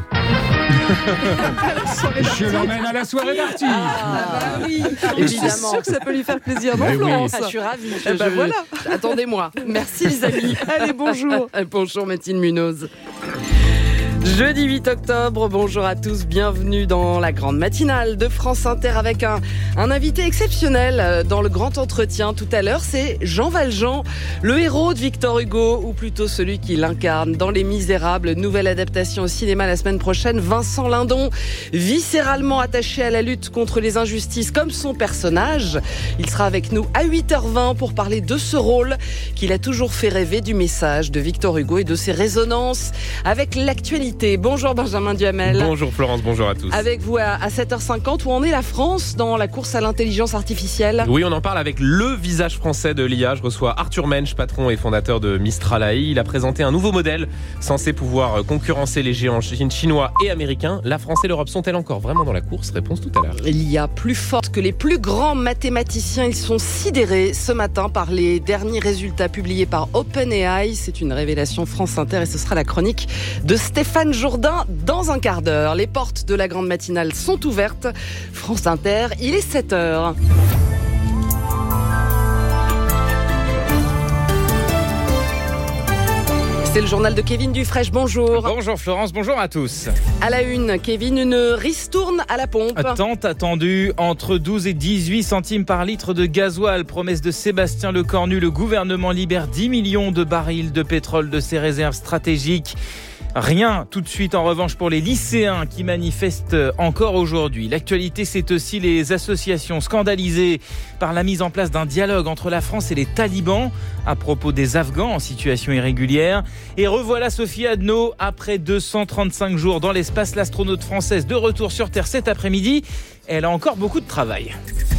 Je l'emmène à la soirée Darty. Ah, bah oui, évidemment. Je suis sûre que ça peut lui faire plaisir, non, Florence ? Oui. Je suis ravie. Eh ben je... voilà. Attendez-moi. Merci les amis. Allez, bonjour. Bonjour Mathilde Munoz. Jeudi huit octobre, bonjour à tous, bienvenue dans la grande matinale de France Inter avec un, un invité exceptionnel dans le grand entretien tout à l'heure, c'est Jean Valjean, le héros de Victor Hugo, ou plutôt celui qui l'incarne dans Les Misérables, nouvelle adaptation au cinéma la semaine prochaine. Vincent Lindon, viscéralement attaché à la lutte contre les injustices comme son personnage, il sera avec nous à huit heures vingt pour parler de ce rôle qu'il a toujours fait rêver, du message de Victor Hugo et de ses résonances avec l'actualité. Bonjour Benjamin Duhamel. Bonjour Florence, bonjour à tous. Avec vous à sept heures cinquante, où en est la France dans la course à l'intelligence artificielle ? Oui, on en parle avec le visage français de l'I A. Je reçois Arthur Mensch, patron et fondateur de Mistral A I. Il a présenté un nouveau modèle censé pouvoir concurrencer les géants chinois et américains. La France et l'Europe sont-elles encore vraiment dans la course ? Réponse tout à l'heure. L'I A plus forte que les plus grands mathématiciens. Ils sont sidérés ce matin par les derniers résultats publiés par OpenAI. C'est une révélation France Inter et ce sera la chronique de Stéphane Jourdain dans un quart d'heure. Les portes de la grande matinale sont ouvertes. France Inter, il est sept heures. C'est le journal de Kevin Dufresne, bonjour. Bonjour Florence, bonjour à tous. À la une, Kevin, une ristourne à la pompe. Tant attendu, entre douze et dix-huit centimes par litre de gasoil. Promesse de Sébastien Lecornu, le gouvernement libère dix millions de barils de pétrole de ses réserves stratégiques. Rien tout de suite en revanche pour les lycéens qui manifestent encore aujourd'hui. L'actualité, c'est aussi les associations scandalisées par la mise en place d'un dialogue entre la France et les talibans à propos des Afghans en situation irrégulière. Et revoilà Sophie Adno après deux cent trente-cinq jours dans l'espace. L'astronaute française de retour sur Terre cet après-midi. Elle a encore beaucoup de travail.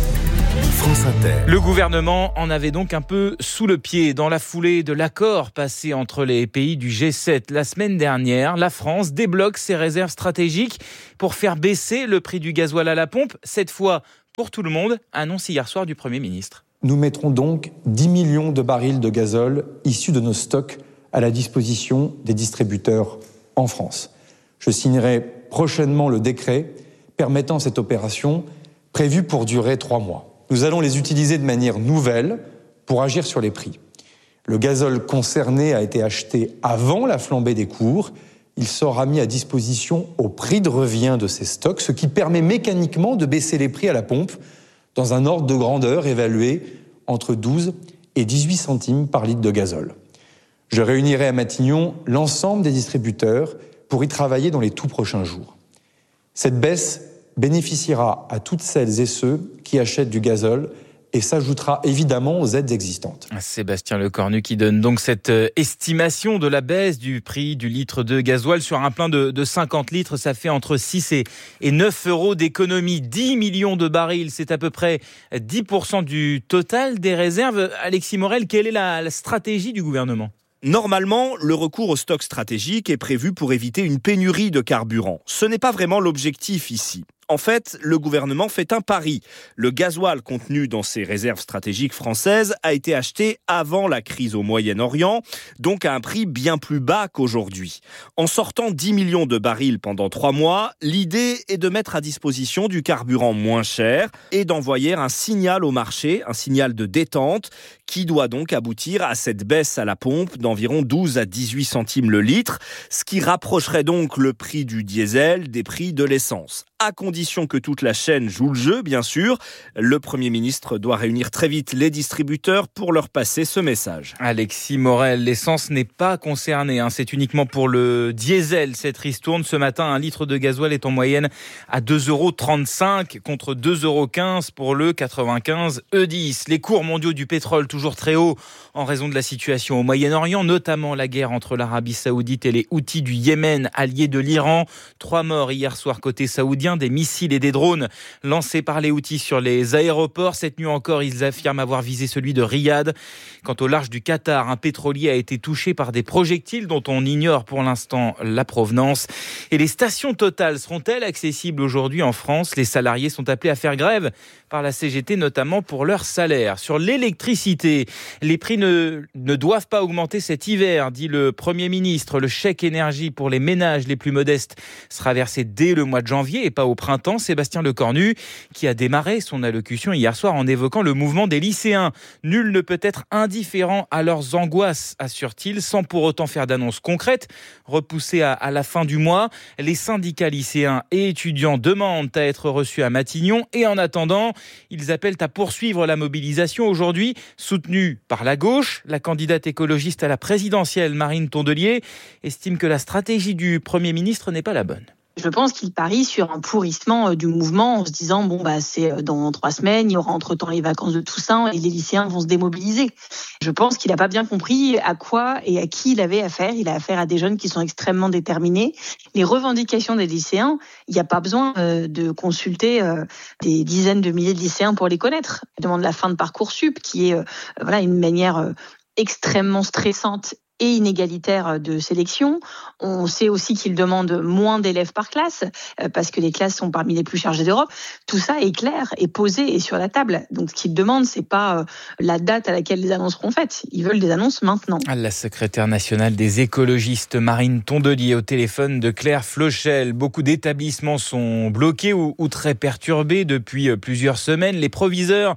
France Inter. Le gouvernement en avait donc un peu sous le pied dans la foulée de l'accord passé entre les pays du G sept. La semaine dernière, la France débloque ses réserves stratégiques pour faire baisser le prix du gasoil à la pompe. Cette fois, pour tout le monde, annonce hier soir du Premier ministre. Nous mettrons donc dix millions de barils de gazole issus de nos stocks à la disposition des distributeurs en France. Je signerai prochainement le décret permettant cette opération prévue pour durer trois mois. Nous allons les utiliser de manière nouvelle pour agir sur les prix. Le gazole concerné a été acheté avant la flambée des cours. Il sera mis à disposition au prix de revient de ces stocks, ce qui permet mécaniquement de baisser les prix à la pompe dans un ordre de grandeur évalué entre douze et dix-huit centimes par litre de gazole. Je réunirai à Matignon l'ensemble des distributeurs pour y travailler dans les tout prochains jours. Cette baisse bénéficiera à toutes celles et ceux qui achètent du gazole et s'ajoutera évidemment aux aides existantes. Sébastien Lecornu qui donne donc cette estimation de la baisse du prix du litre de gasoil sur un plein de, de cinquante litres. Ça fait entre six et neuf euros d'économie. dix millions de barils, c'est à peu près dix pour cent du total des réserves. Alexis Morel, quelle est la, la stratégie du gouvernement ? Normalement, le recours au stock stratégique est prévu pour éviter une pénurie de carburant. Ce n'est pas vraiment l'objectif ici. En fait, le gouvernement fait un pari. Le gasoil contenu dans ces réserves stratégiques françaises a été acheté avant la crise au Moyen-Orient, donc à un prix bien plus bas qu'aujourd'hui. En sortant dix millions de barils pendant trois mois, l'idée est de mettre à disposition du carburant moins cher et d'envoyer un signal au marché, un signal de détente, qui doit donc aboutir à cette baisse à la pompe d'environ douze à dix-huit centimes le litre, ce qui rapprocherait donc le prix du diesel des prix de l'essence. À condition que toute la chaîne joue le jeu, bien sûr. Le Premier ministre doit réunir très vite les distributeurs pour leur passer ce message. Alexis Morel, l'essence n'est pas concernée, hein. C'est uniquement pour le diesel. Cette ristourne, ce matin, un litre de gasoil est en moyenne à deux euros trente-cinq contre deux euros quinze pour le quatre-vingt-quinze E dix. Les cours mondiaux du pétrole toujours très hauts en raison de la situation au Moyen-Orient, notamment la guerre entre l'Arabie Saoudite et les Houthis du Yémen, alliés de l'Iran. Trois morts hier soir côté saoudien. Des missiles et des drones lancés par les Houthis sur les aéroports. Cette nuit encore, ils affirment avoir visé celui de Riyad. Quant au large du Qatar, un pétrolier a été touché par des projectiles dont on ignore pour l'instant la provenance. Et les stations Total seront-elles accessibles aujourd'hui en France ? Les salariés sont appelés à faire grève par la C G T, notamment pour leur salaire. Sur l'électricité, les prix ne, ne doivent pas augmenter cet hiver, dit le Premier ministre. Le chèque énergie pour les ménages les plus modestes sera versé dès le mois de janvier et pas au printemps. Sébastien Lecornu, qui a démarré son allocution hier soir en évoquant le mouvement des lycéens. Nul ne peut être indifférent à leurs angoisses, assure-t-il, sans pour autant faire d'annonces concrètes. Repoussées à, à la fin du mois, les syndicats lycéens et étudiants demandent à être reçus à Matignon et en attendant, ils appellent à poursuivre la mobilisation aujourd'hui, soutenue par la gauche. La candidate écologiste à la présidentielle, Marine Tondelier, estime que la stratégie du Premier ministre n'est pas la bonne. Je pense qu'il parie sur un pourrissement du mouvement en se disant bon bah c'est dans trois semaines, il y aura entre-temps les vacances de Toussaint et les lycéens vont se démobiliser. Je pense qu'il n'a pas bien compris à quoi et à qui il avait affaire. Il a affaire à des jeunes qui sont extrêmement déterminés. Les revendications des lycéens, il n'y a pas besoin de consulter des dizaines de milliers de lycéens pour les connaître. Ils demandent la fin de Parcoursup, qui est voilà une manière extrêmement stressante et inégalitaire de sélection. On sait aussi qu'ils demandent moins d'élèves par classe parce que les classes sont parmi les plus chargées d'Europe. Tout ça est clair, est posé et sur la table. Donc ce qu'ils demandent, c'est pas la date à laquelle les annonces seront faites. Ils veulent des annonces maintenant. La secrétaire nationale des écologistes, Marine Tondelier, au téléphone de Claire Flochel. Beaucoup d'établissements sont bloqués ou, ou très perturbés depuis plusieurs semaines. Les proviseurs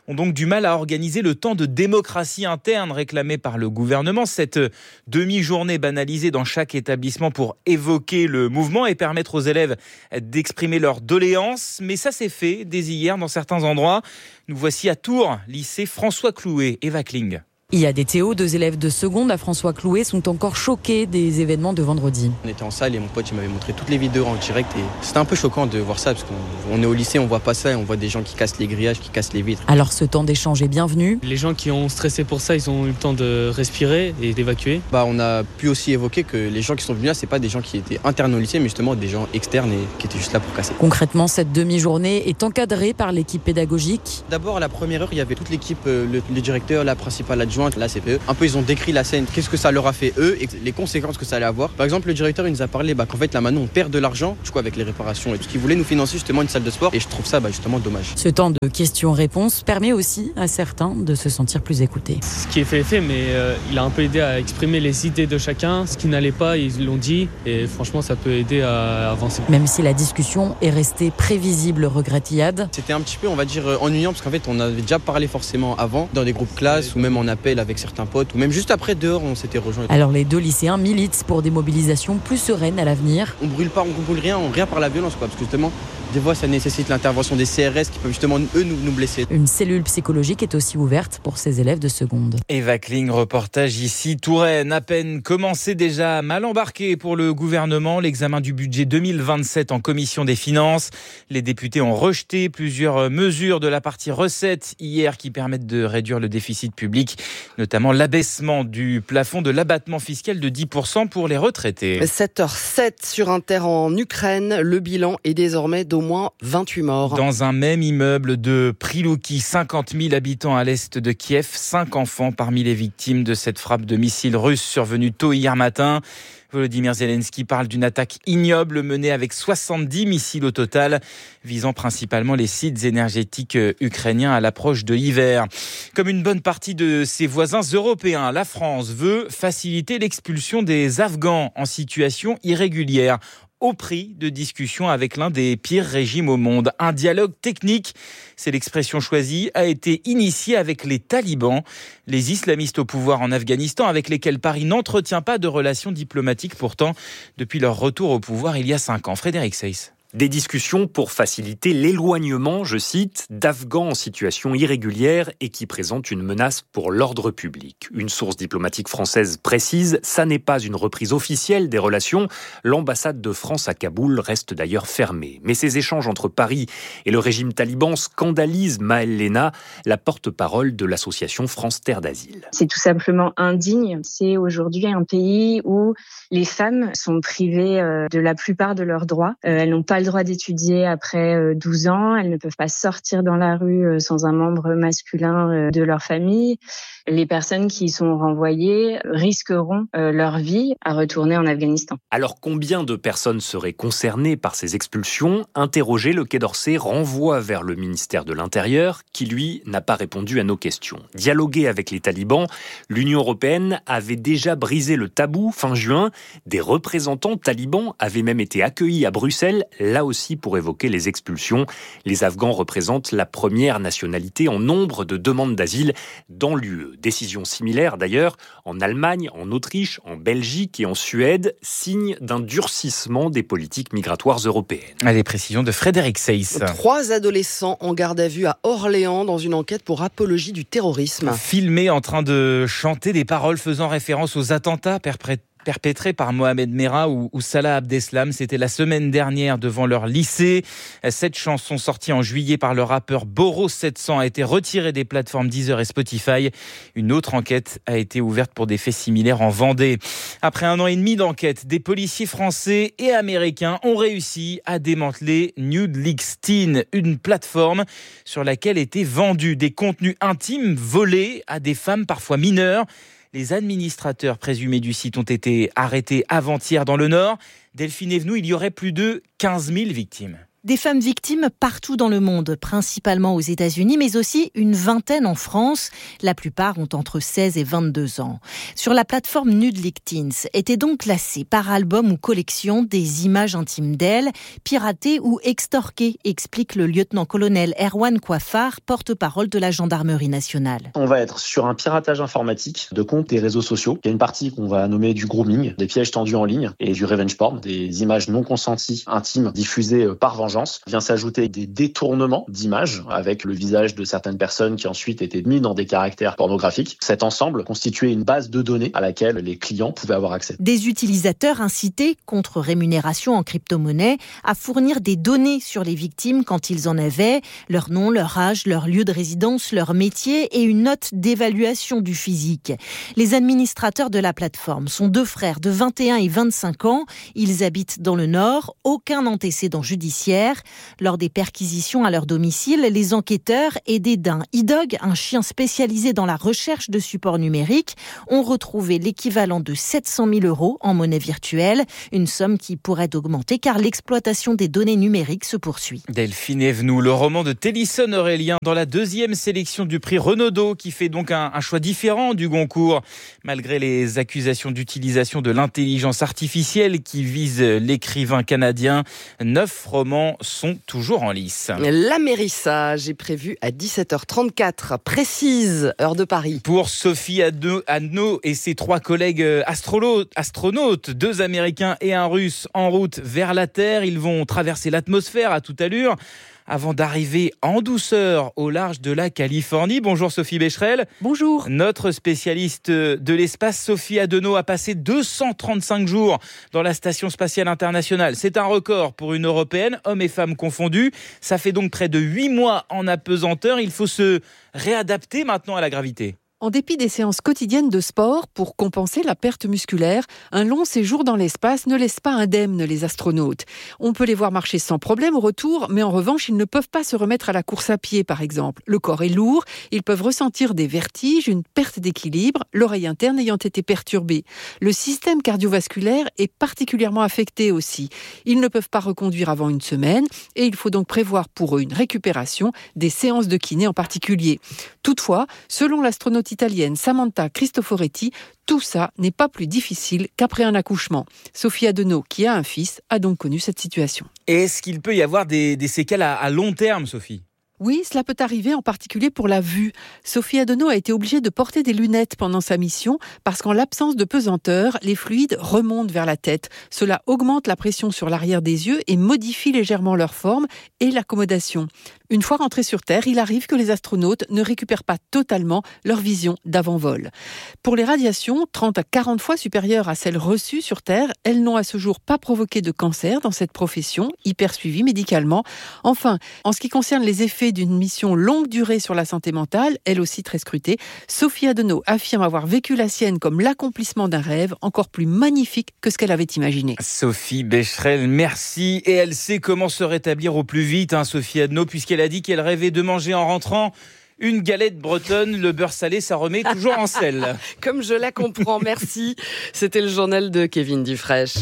ont donc du mal à organiser le temps de démocratie interne réclamé par le gouvernement. Cette demi-journée banalisée dans chaque établissement pour évoquer le mouvement et permettre aux élèves d'exprimer leurs doléances. Mais ça s'est fait dès hier dans certains endroits. Nous voici à Tours, lycée François Clouet, Eva Kling. Il y a des Théo, deux élèves de seconde à François Clouet, sont encore choqués des événements de vendredi. On était en salle et mon pote il m'avait montré toutes les vidéos en direct et c'était un peu choquant de voir ça parce qu'on est au lycée, on voit pas ça et on voit des gens qui cassent les grillages, qui cassent les vitres. Alors ce temps d'échange est bienvenu. Les gens qui ont stressé pour ça, ils ont eu le temps de respirer et d'évacuer. Bah, on a pu aussi évoquer que les gens qui sont venus là, c'est pas des gens qui étaient internes au lycée mais justement des gens externes et qui étaient juste là pour casser. Concrètement, cette demi-journée est encadrée par l'équipe pédagogique. D'abord à la première heure, il y avait toute l'équipe, le, le directeur, la principale adjointe, la C P E. Un peu, ils ont décrit la scène, qu'est-ce que ça leur a fait eux et les conséquences que ça allait avoir. Par exemple, le directeur il nous a parlé bah, qu'en fait là maintenant on perd de l'argent du coup avec les réparations et tout ce qu'ils voulaient nous financer justement une salle de sport et je trouve ça bah, justement dommage. Ce temps de questions-réponses permet aussi à certains de se sentir plus écoutés. Ce qui est fait est fait, mais euh, il a un peu aidé à exprimer les idées de chacun. Ce qui n'allait pas, ils l'ont dit et franchement ça peut aider à avancer. Même si la discussion est restée prévisible, regrette Iyad. C'était un petit peu on va dire ennuyant parce qu'en fait on avait déjà parlé forcément avant dans des groupes classe ou même en appel avec certains potes ou même juste après dehors on s'était rejoints. Alors les deux lycéens militent pour des mobilisations plus sereines à l'avenir. On brûle pas, on brûle rien, on rien par la violence quoi, parce que justement des fois ça nécessite l'intervention des C R S qui peuvent justement eux nous, nous blesser. Une cellule psychologique est aussi ouverte pour ces élèves de seconde. Eva Kling, reportage ici Touraine, à peine commencé déjà, mal embarqué pour le gouvernement, l'examen du budget deux mille vingt-sept en commission des finances. Les députés ont rejeté plusieurs mesures de la partie recettes hier qui permettent de réduire le déficit public, notamment l'abaissement du plafond de l'abattement fiscal de dix pour cent pour les retraités. sept heures sept sur Inter en Ukraine, le bilan est désormais d'au moins vingt-huit morts. Dans un même immeuble de Prilouki, cinquante mille habitants à l'est de Kiev, cinq enfants parmi les victimes de cette frappe de missiles russes survenue tôt hier matin. Volodymyr Zelensky parle d'une attaque ignoble menée avec soixante-dix missiles au total, visant principalement les sites énergétiques ukrainiens à l'approche de l'hiver. Comme une bonne partie de ses voisins européens, la France veut faciliter l'expulsion des Afghans en situation irrégulière, au prix de discussions avec l'un des pires régimes au monde. Un dialogue technique, c'est l'expression choisie, a été initié avec les talibans, les islamistes au pouvoir en Afghanistan, avec lesquels Paris n'entretient pas de relations diplomatiques pourtant depuis leur retour au pouvoir il y a cinq ans. Frédéric Seyss. Des discussions pour faciliter l'éloignement, je cite, d'Afghans en situation irrégulière et qui présentent une menace pour l'ordre public. Une source diplomatique française précise, ça n'est pas une reprise officielle des relations. L'ambassade de France à Kaboul reste d'ailleurs fermée. Mais ces échanges entre Paris et le régime taliban scandalisent Maëlle Léna, la porte-parole de l'association France Terre d'Asile. C'est tout simplement indigne. C'est aujourd'hui un pays où les femmes sont privées de la plupart de leurs droits. Elles n'ont pas le droit d'étudier après douze ans, elles ne peuvent pas sortir dans la rue sans un membre masculin de leur famille. Les personnes qui y sont renvoyées risqueront leur vie à retourner en Afghanistan. Alors combien de personnes seraient concernées par ces expulsions ? Interrogé, le Quai d'Orsay renvoie vers le ministère de l'Intérieur qui, lui, n'a pas répondu à nos questions. Dialoguer avec les talibans, l'Union européenne avait déjà brisé le tabou fin juin. Des représentants talibans avaient même été accueillis à Bruxelles, là aussi pour évoquer les expulsions. Les Afghans représentent la première nationalité en nombre de demandes d'asile dans l'U E. Décision similaire d'ailleurs en Allemagne, en Autriche, en Belgique et en Suède, signe d'un durcissement des politiques migratoires européennes. Les précisions de Frédéric Seyss. Trois adolescents en garde à vue à Orléans dans une enquête pour apologie du terrorisme. Filmés en train de chanter des paroles faisant référence aux attentats perpétrés perpétrés par Mohamed Merah ou, ou Salah Abdeslam. C'était la semaine dernière devant leur lycée. Cette chanson sortie en juillet par le rappeur Boros sept cents a été retirée des plateformes Deezer et Spotify. Une autre enquête a été ouverte pour des faits similaires en Vendée. Après un an et demi d'enquête, des policiers français et américains ont réussi à démanteler Nude Leaks Teen, une plateforme sur laquelle étaient vendus des contenus intimes volés à des femmes parfois mineures. Les administrateurs présumés du site ont été arrêtés avant-hier dans le Nord. Delphine Evenou, il y aurait plus de quinze mille victimes. Des femmes victimes partout dans le monde, principalement aux États-Unis, mais aussi une vingtaine en France. La plupart ont entre seize et vingt-deux ans. Sur la plateforme Nude League Teens étaient donc classées par album ou collection des images intimes d'elles, piratées ou extorquées, explique le lieutenant-colonel Erwan Coiffard, porte-parole de la gendarmerie nationale. On va être sur un piratage informatique de comptes des réseaux sociaux. Il y a une partie qu'on va nommer du grooming, des pièges tendus en ligne et du revenge porn, des images non consenties, intimes, diffusées par vengeance. Vient s'ajouter des détournements d'images avec le visage de certaines personnes qui ensuite étaient mis dans des caractères pornographiques. Cet ensemble constituait une base de données à laquelle les clients pouvaient avoir accès. Des utilisateurs incités, contre rémunération en crypto-monnaie, à fournir des données sur les victimes quand ils en avaient, leur nom, leur âge, leur lieu de résidence, leur métier et une note d'évaluation du physique. Les administrateurs de la plateforme sont deux frères de vingt et un et vingt-cinq ans. Ils habitent dans le Nord, aucun antécédent judiciaire. Lors des perquisitions à leur domicile, les enquêteurs, aidés d'un e-dog, un chien spécialisé dans la recherche de supports numériques, ont retrouvé l'équivalent de sept cent mille euros en monnaie virtuelle, une somme qui pourrait augmenter car l'exploitation des données numériques se poursuit. Delphine Evenou, le roman de Télisson Aurélien dans la deuxième sélection du prix Renaudot, qui fait donc un, un choix différent du Goncourt. Malgré les accusations d'utilisation de l'intelligence artificielle qui visent l'écrivain canadien, neuf romans sont toujours en lice. L'amérissage est prévu à dix-sept heures trente-quatre, précise, heure de Paris. Pour Sophie Adno et ses trois collègues astronautes, deux Américains et un Russe en route vers la Terre, ils vont traverser l'atmosphère à toute allure avant d'arriver en douceur au large de la Californie. Bonjour Sophie Becherel. Bonjour. Notre spécialiste de l'espace, Sophie Adenau, a passé deux cent trente-cinq jours dans la Station spatiale internationale. C'est un record pour une Européenne, hommes et femmes confondus. Ça fait donc près de huit mois en apesanteur. Il faut se réadapter maintenant à la gravité. En dépit des séances quotidiennes de sport pour compenser la perte musculaire, un long séjour dans l'espace ne laisse pas indemnes les astronautes. On peut les voir marcher sans problème au retour, mais en revanche, ils ne peuvent pas se remettre à la course à pied, par exemple. Le corps est lourd, ils peuvent ressentir des vertiges, une perte d'équilibre, l'oreille interne ayant été perturbée. Le système cardiovasculaire est particulièrement affecté aussi. Ils ne peuvent pas reconduire avant une semaine et il faut donc prévoir pour eux une récupération, des séances de kiné en particulier. Toutefois, selon l'astronaute italienne Samantha Cristoforetti, tout ça n'est pas plus difficile qu'après un accouchement. Sophie Adenau, qui a un fils, a donc connu cette situation. Est-ce qu'il peut y avoir des, des séquelles à, à long terme, Sophie ? Oui, cela peut arriver, en particulier pour la vue. Sophie Adenau a été obligée de porter des lunettes pendant sa mission parce qu'en l'absence de pesanteur, les fluides remontent vers la tête. Cela augmente la pression sur l'arrière des yeux et modifie légèrement leur forme et l'accommodation. Une fois rentrés sur Terre, il arrive que les astronautes ne récupèrent pas totalement leur vision d'avant-vol. Pour les radiations, trente à quarante fois supérieures à celles reçues sur Terre, elles n'ont à ce jour pas provoqué de cancer dans cette profession, hyper suivie médicalement. Enfin, en ce qui concerne les effets d'une mission longue durée sur la santé mentale, elle aussi très scrutée, Sophie Adenau affirme avoir vécu la sienne comme l'accomplissement d'un rêve encore plus magnifique que ce qu'elle avait imaginé. Sophie Becherel, merci. Et elle sait comment se rétablir au plus vite, hein, Sophie Adenau, puisqu'elle a dit qu'elle rêvait de manger en rentrant une galette bretonne. Le beurre salé, ça remet toujours en selle. Comme je la comprends, merci. C'était le journal de Kevin Dufresne.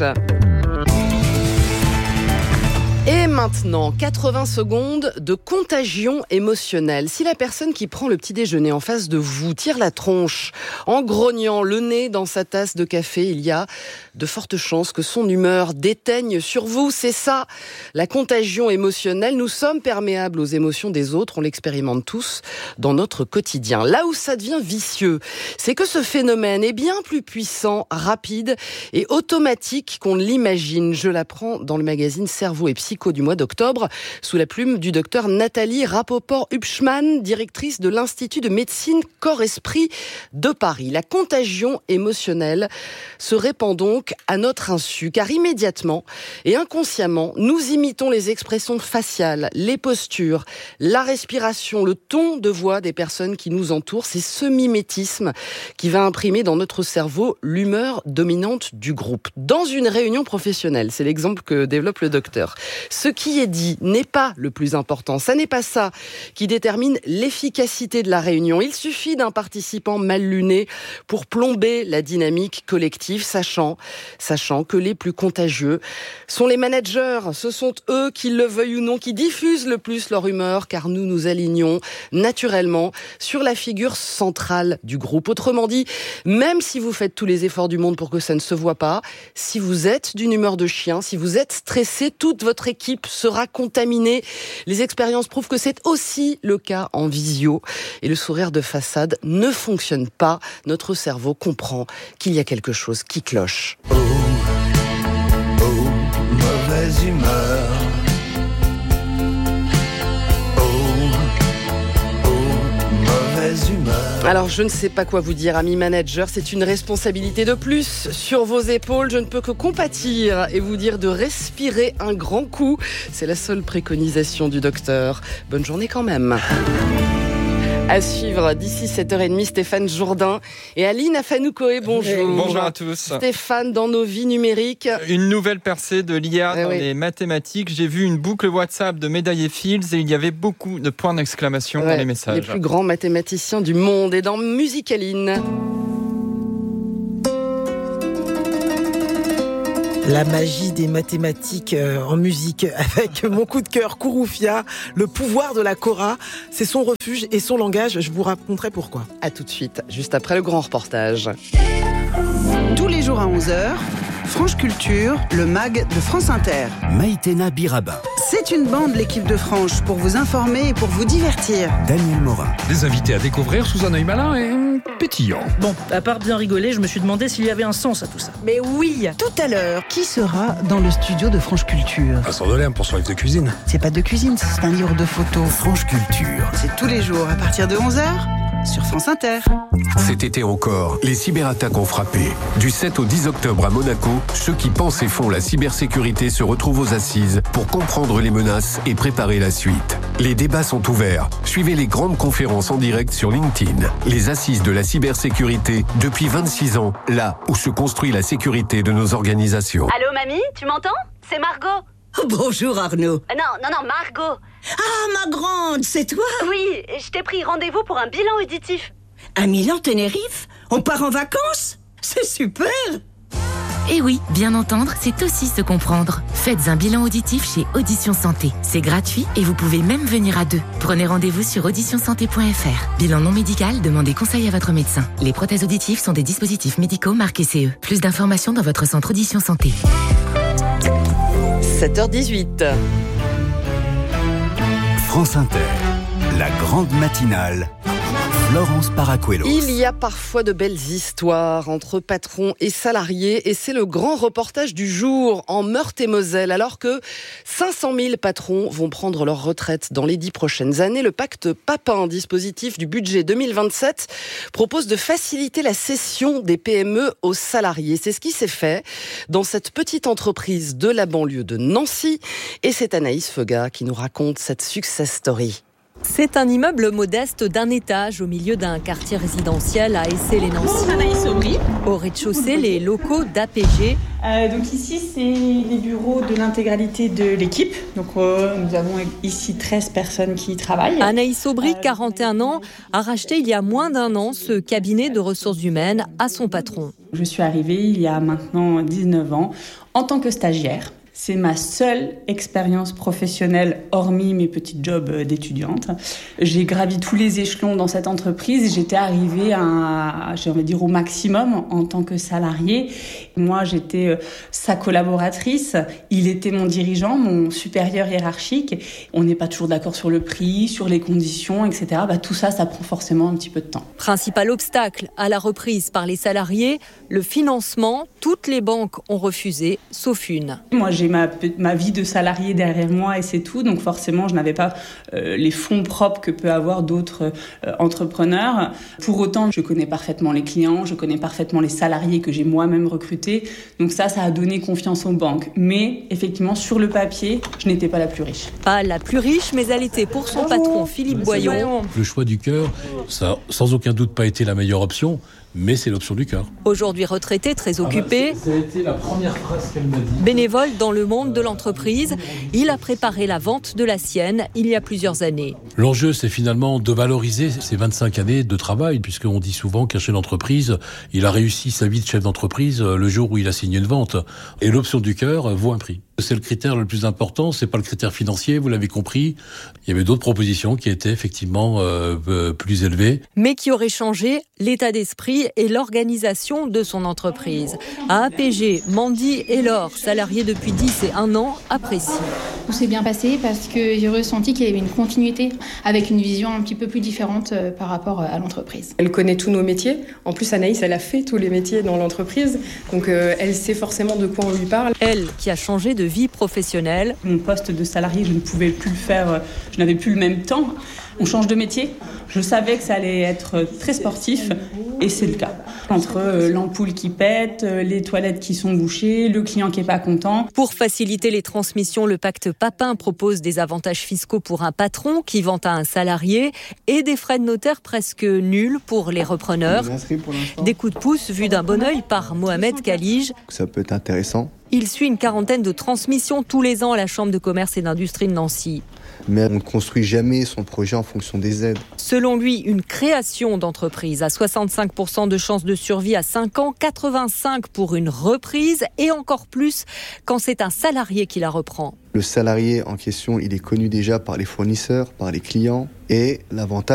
Et maintenant, quatre-vingts secondes de contagion émotionnelle. Si la personne qui prend le petit déjeuner en face de vous tire la tronche en grognant le nez dans sa tasse de café, il y a de fortes chances que son humeur déteigne sur vous. C'est ça, la contagion émotionnelle. Nous sommes perméables aux émotions des autres, on l'expérimente tous dans notre quotidien. Là où ça devient vicieux, c'est que ce phénomène est bien plus puissant, rapide et automatique qu'on ne l'imagine. Je l'apprends dans le magazine Cerveau et Psycho du mois d'octobre, sous la plume du docteur Nathalie Rapoport-Hubschmann, directrice de l'Institut de médecine Corps-Esprit de Paris. La contagion émotionnelle se répand donc à notre insu, car immédiatement et inconsciemment, nous imitons les expressions faciales, les postures, la respiration, le ton de voix des personnes qui nous entourent. C'est ce mimétisme qui va imprimer dans notre cerveau l'humeur dominante du groupe. Dans une réunion professionnelle, c'est l'exemple que développe le docteur. Ce qui est dit n'est pas le plus important. Ça n'est pas ça qui détermine l'efficacité de la réunion. Il suffit d'un participant mal luné pour plomber la dynamique collective, sachant, sachant que les plus contagieux sont les managers. Ce sont eux, qu'ils le veuillent ou non, qui diffusent le plus leur humeur, car nous nous alignons naturellement sur la figure centrale du groupe. Autrement dit, même si vous faites tous les efforts du monde pour que ça ne se voit pas, si vous êtes d'une humeur de chien, si vous êtes stressé, toute votre équipe sera contaminée. Les expériences prouvent que c'est aussi le cas en visio. Et le sourire de façade ne fonctionne pas. Notre cerveau comprend qu'il y a quelque chose qui cloche. Oh, oh, mauvaise humeur. Alors, je ne sais pas quoi vous dire, amis managers, c'est une responsabilité de plus sur vos épaules. Je ne peux que compatir et vous dire de respirer un grand coup. C'est la seule préconisation du docteur. Bonne journée quand même. À suivre d'ici sept heures trente, Stéphane Jourdain et Aline Afanoukoé, bonjour. Bonjour à tous. Stéphane, dans nos vies numériques. Une nouvelle percée de l'I A eh dans oui. les mathématiques. J'ai vu une boucle WhatsApp de Médaillé Fields et il y avait beaucoup de points d'exclamation Ouais, dans les messages. Les plus grands mathématiciens du monde. Et dans Musicaline. La magie des mathématiques euh, en musique avec mon coup de cœur, Kouroufia, le pouvoir de la kora, c'est son refuge et son langage. Je vous raconterai pourquoi. À tout de suite, juste après le grand reportage. Tous les jours à onze heures, Franche Culture, le mag de France Inter. Maïtena Biraba. C'est une bande, l'équipe de Franche, pour vous informer et pour vous divertir. Daniel Morin. Des invités à découvrir sous un œil malin et pétillant. Bon, à part bien rigoler, je me suis demandé s'il y avait un sens à tout ça. Mais oui. Tout à l'heure, qui sera dans le studio de Franche Culture? Vincent Dolem pour son livre de cuisine. C'est pas de cuisine, c'est un livre de photos. Franche Culture. C'est tous les jours à partir de onze heures sur France Inter. Cet été encore, les cyberattaques ont frappé. Du sept au dix octobre à Monaco, ceux qui pensent et font la cybersécurité se retrouvent aux assises pour comprendre les menaces et préparer la suite. Les débats sont ouverts. Suivez les grandes conférences en direct sur LinkedIn. Les assises de la cybersécurité depuis vingt-six ans, là où se construit la sécurité de nos organisations. Allô mamie, tu m'entends? C'est Margot. Oh, bonjour Arnaud. Euh, non, non, non, Margot. Ah, ma grande, c'est toi? Oui, je t'ai pris rendez-vous pour un bilan auditif. À Milan-Tenerife? On part en vacances? C'est super! Eh oui, bien entendre, c'est aussi se comprendre. Faites un bilan auditif chez Audition Santé. C'est gratuit et vous pouvez même venir à deux. Prenez rendez-vous sur audition santé point f r. Bilan non médical, demandez conseil à votre médecin. Les prothèses auditives sont des dispositifs médicaux marqués C E. Plus d'informations dans votre centre Audition Santé. sept heures dix-huit. France Inter, la grande matinale. Florence Paracuelos. Il y a parfois de belles histoires entre patrons et salariés et c'est le grand reportage du jour en Meurthe-et-Moselle. Alors que cinq cent mille patrons vont prendre leur retraite dans les dix prochaines années, le pacte Papin, dispositif du budget deux mille vingt-sept, propose de faciliter la cession des P M E aux salariés. C'est ce qui s'est fait dans cette petite entreprise de la banlieue de Nancy et c'est Anaïs Feuga qui nous raconte cette success story. C'est un immeuble modeste d'un étage au milieu d'un quartier résidentiel à Essey-les-Nancy. Au rez-de-chaussée, les locaux d'A P G. Euh, donc ici, c'est les bureaux de l'intégralité de l'équipe. Donc euh, nous avons ici treize personnes qui y travaillent. Anaïs Aubry, quarante et un ans, a racheté il y a moins d'un an ce cabinet de ressources humaines à son patron. Je suis arrivée il y a maintenant dix-neuf ans en tant que stagiaire. C'est ma seule expérience professionnelle, hormis mes petits jobs d'étudiante. J'ai gravi tous les échelons dans cette entreprise. J'étais arrivée à, j'ai envie de dire, au maximum en tant que salariée. Moi, j'étais sa collaboratrice. Il était mon dirigeant, mon supérieur hiérarchique. On n'est pas toujours d'accord sur le prix, sur les conditions, et cetera. Bah, tout ça, ça prend forcément un petit peu de temps. Principal obstacle à la reprise par les salariés, le financement. Toutes les banques ont refusé, sauf une. Moi, j'ai Ma, ma vie de salarié derrière moi et c'est tout. Donc forcément, je n'avais pas euh, les fonds propres que peuvent avoir d'autres euh, entrepreneurs. Pour autant, je connais parfaitement les clients, je connais parfaitement les salariés que j'ai moi-même recrutés. Donc ça, ça a donné confiance aux banques. Mais effectivement, sur le papier, je n'étais pas la plus riche. Pas la plus riche, mais elle était pour son patron, Philippe Boyon. Le choix du cœur, ça n'a sans aucun doute pas été la meilleure option. mais c'est l'option du cœur. Aujourd'hui retraité, très occupé, ah bah, ça a été la première phrase qu'elle m'a dit. Bénévole dans le monde de l'entreprise, il a préparé la vente de la sienne il y a plusieurs années. L'enjeu, c'est finalement de valoriser ces vingt-cinq années de travail, puisqu'on dit souvent qu'un chef d'entreprise, il a réussi sa vie de chef d'entreprise le jour où il a signé une vente. Et l'option du cœur vaut un prix. C'est le critère le plus important, c'est pas le critère financier, vous l'avez compris. Il y avait d'autres propositions qui étaient effectivement euh, plus élevées. Mais qui auraient changé l'état d'esprit et l'organisation de son entreprise. À A P G, Mandy et Laure, salariés depuis dix et un ans, apprécient. Tout s'est bien passé parce que j'ai ressenti qu'il y avait une continuité avec une vision un petit peu plus différente par rapport à l'entreprise. Elle connaît tous nos métiers. En plus, Anaïs, elle a fait tous les métiers dans l'entreprise. Donc, euh, elle sait forcément de quoi on lui parle. Elle, qui a changé de vie professionnelle. Mon poste de salarié, je ne pouvais plus le faire. Je n'avais plus le même temps. On change de métier. Je savais que ça allait être très sportif et c'est le cas. Entre l'ampoule qui pète, les toilettes qui sont bouchées, le client qui n'est pas content. Pour faciliter les transmissions, le pacte Papin propose des avantages fiscaux pour un patron qui vend à un salarié et des frais de notaire presque nuls pour les repreneurs. Des coups de pouce vus d'un bon œil par Mohamed Khalij. Ça peut être intéressant. Il suit une quarantaine de transmissions tous les ans à la Chambre de commerce et d'industrie de Nancy. Mais on ne construit jamais son projet en fonction des aides. Selon lui, une création d'entreprise a soixante-cinq pour cent de chances de survie à cinq ans, quatre-vingt-cinq pour une reprise et encore plus quand c'est un salarié qui la reprend. Le salarié en question, il est connu déjà par les fournisseurs, par les clients et l'avantage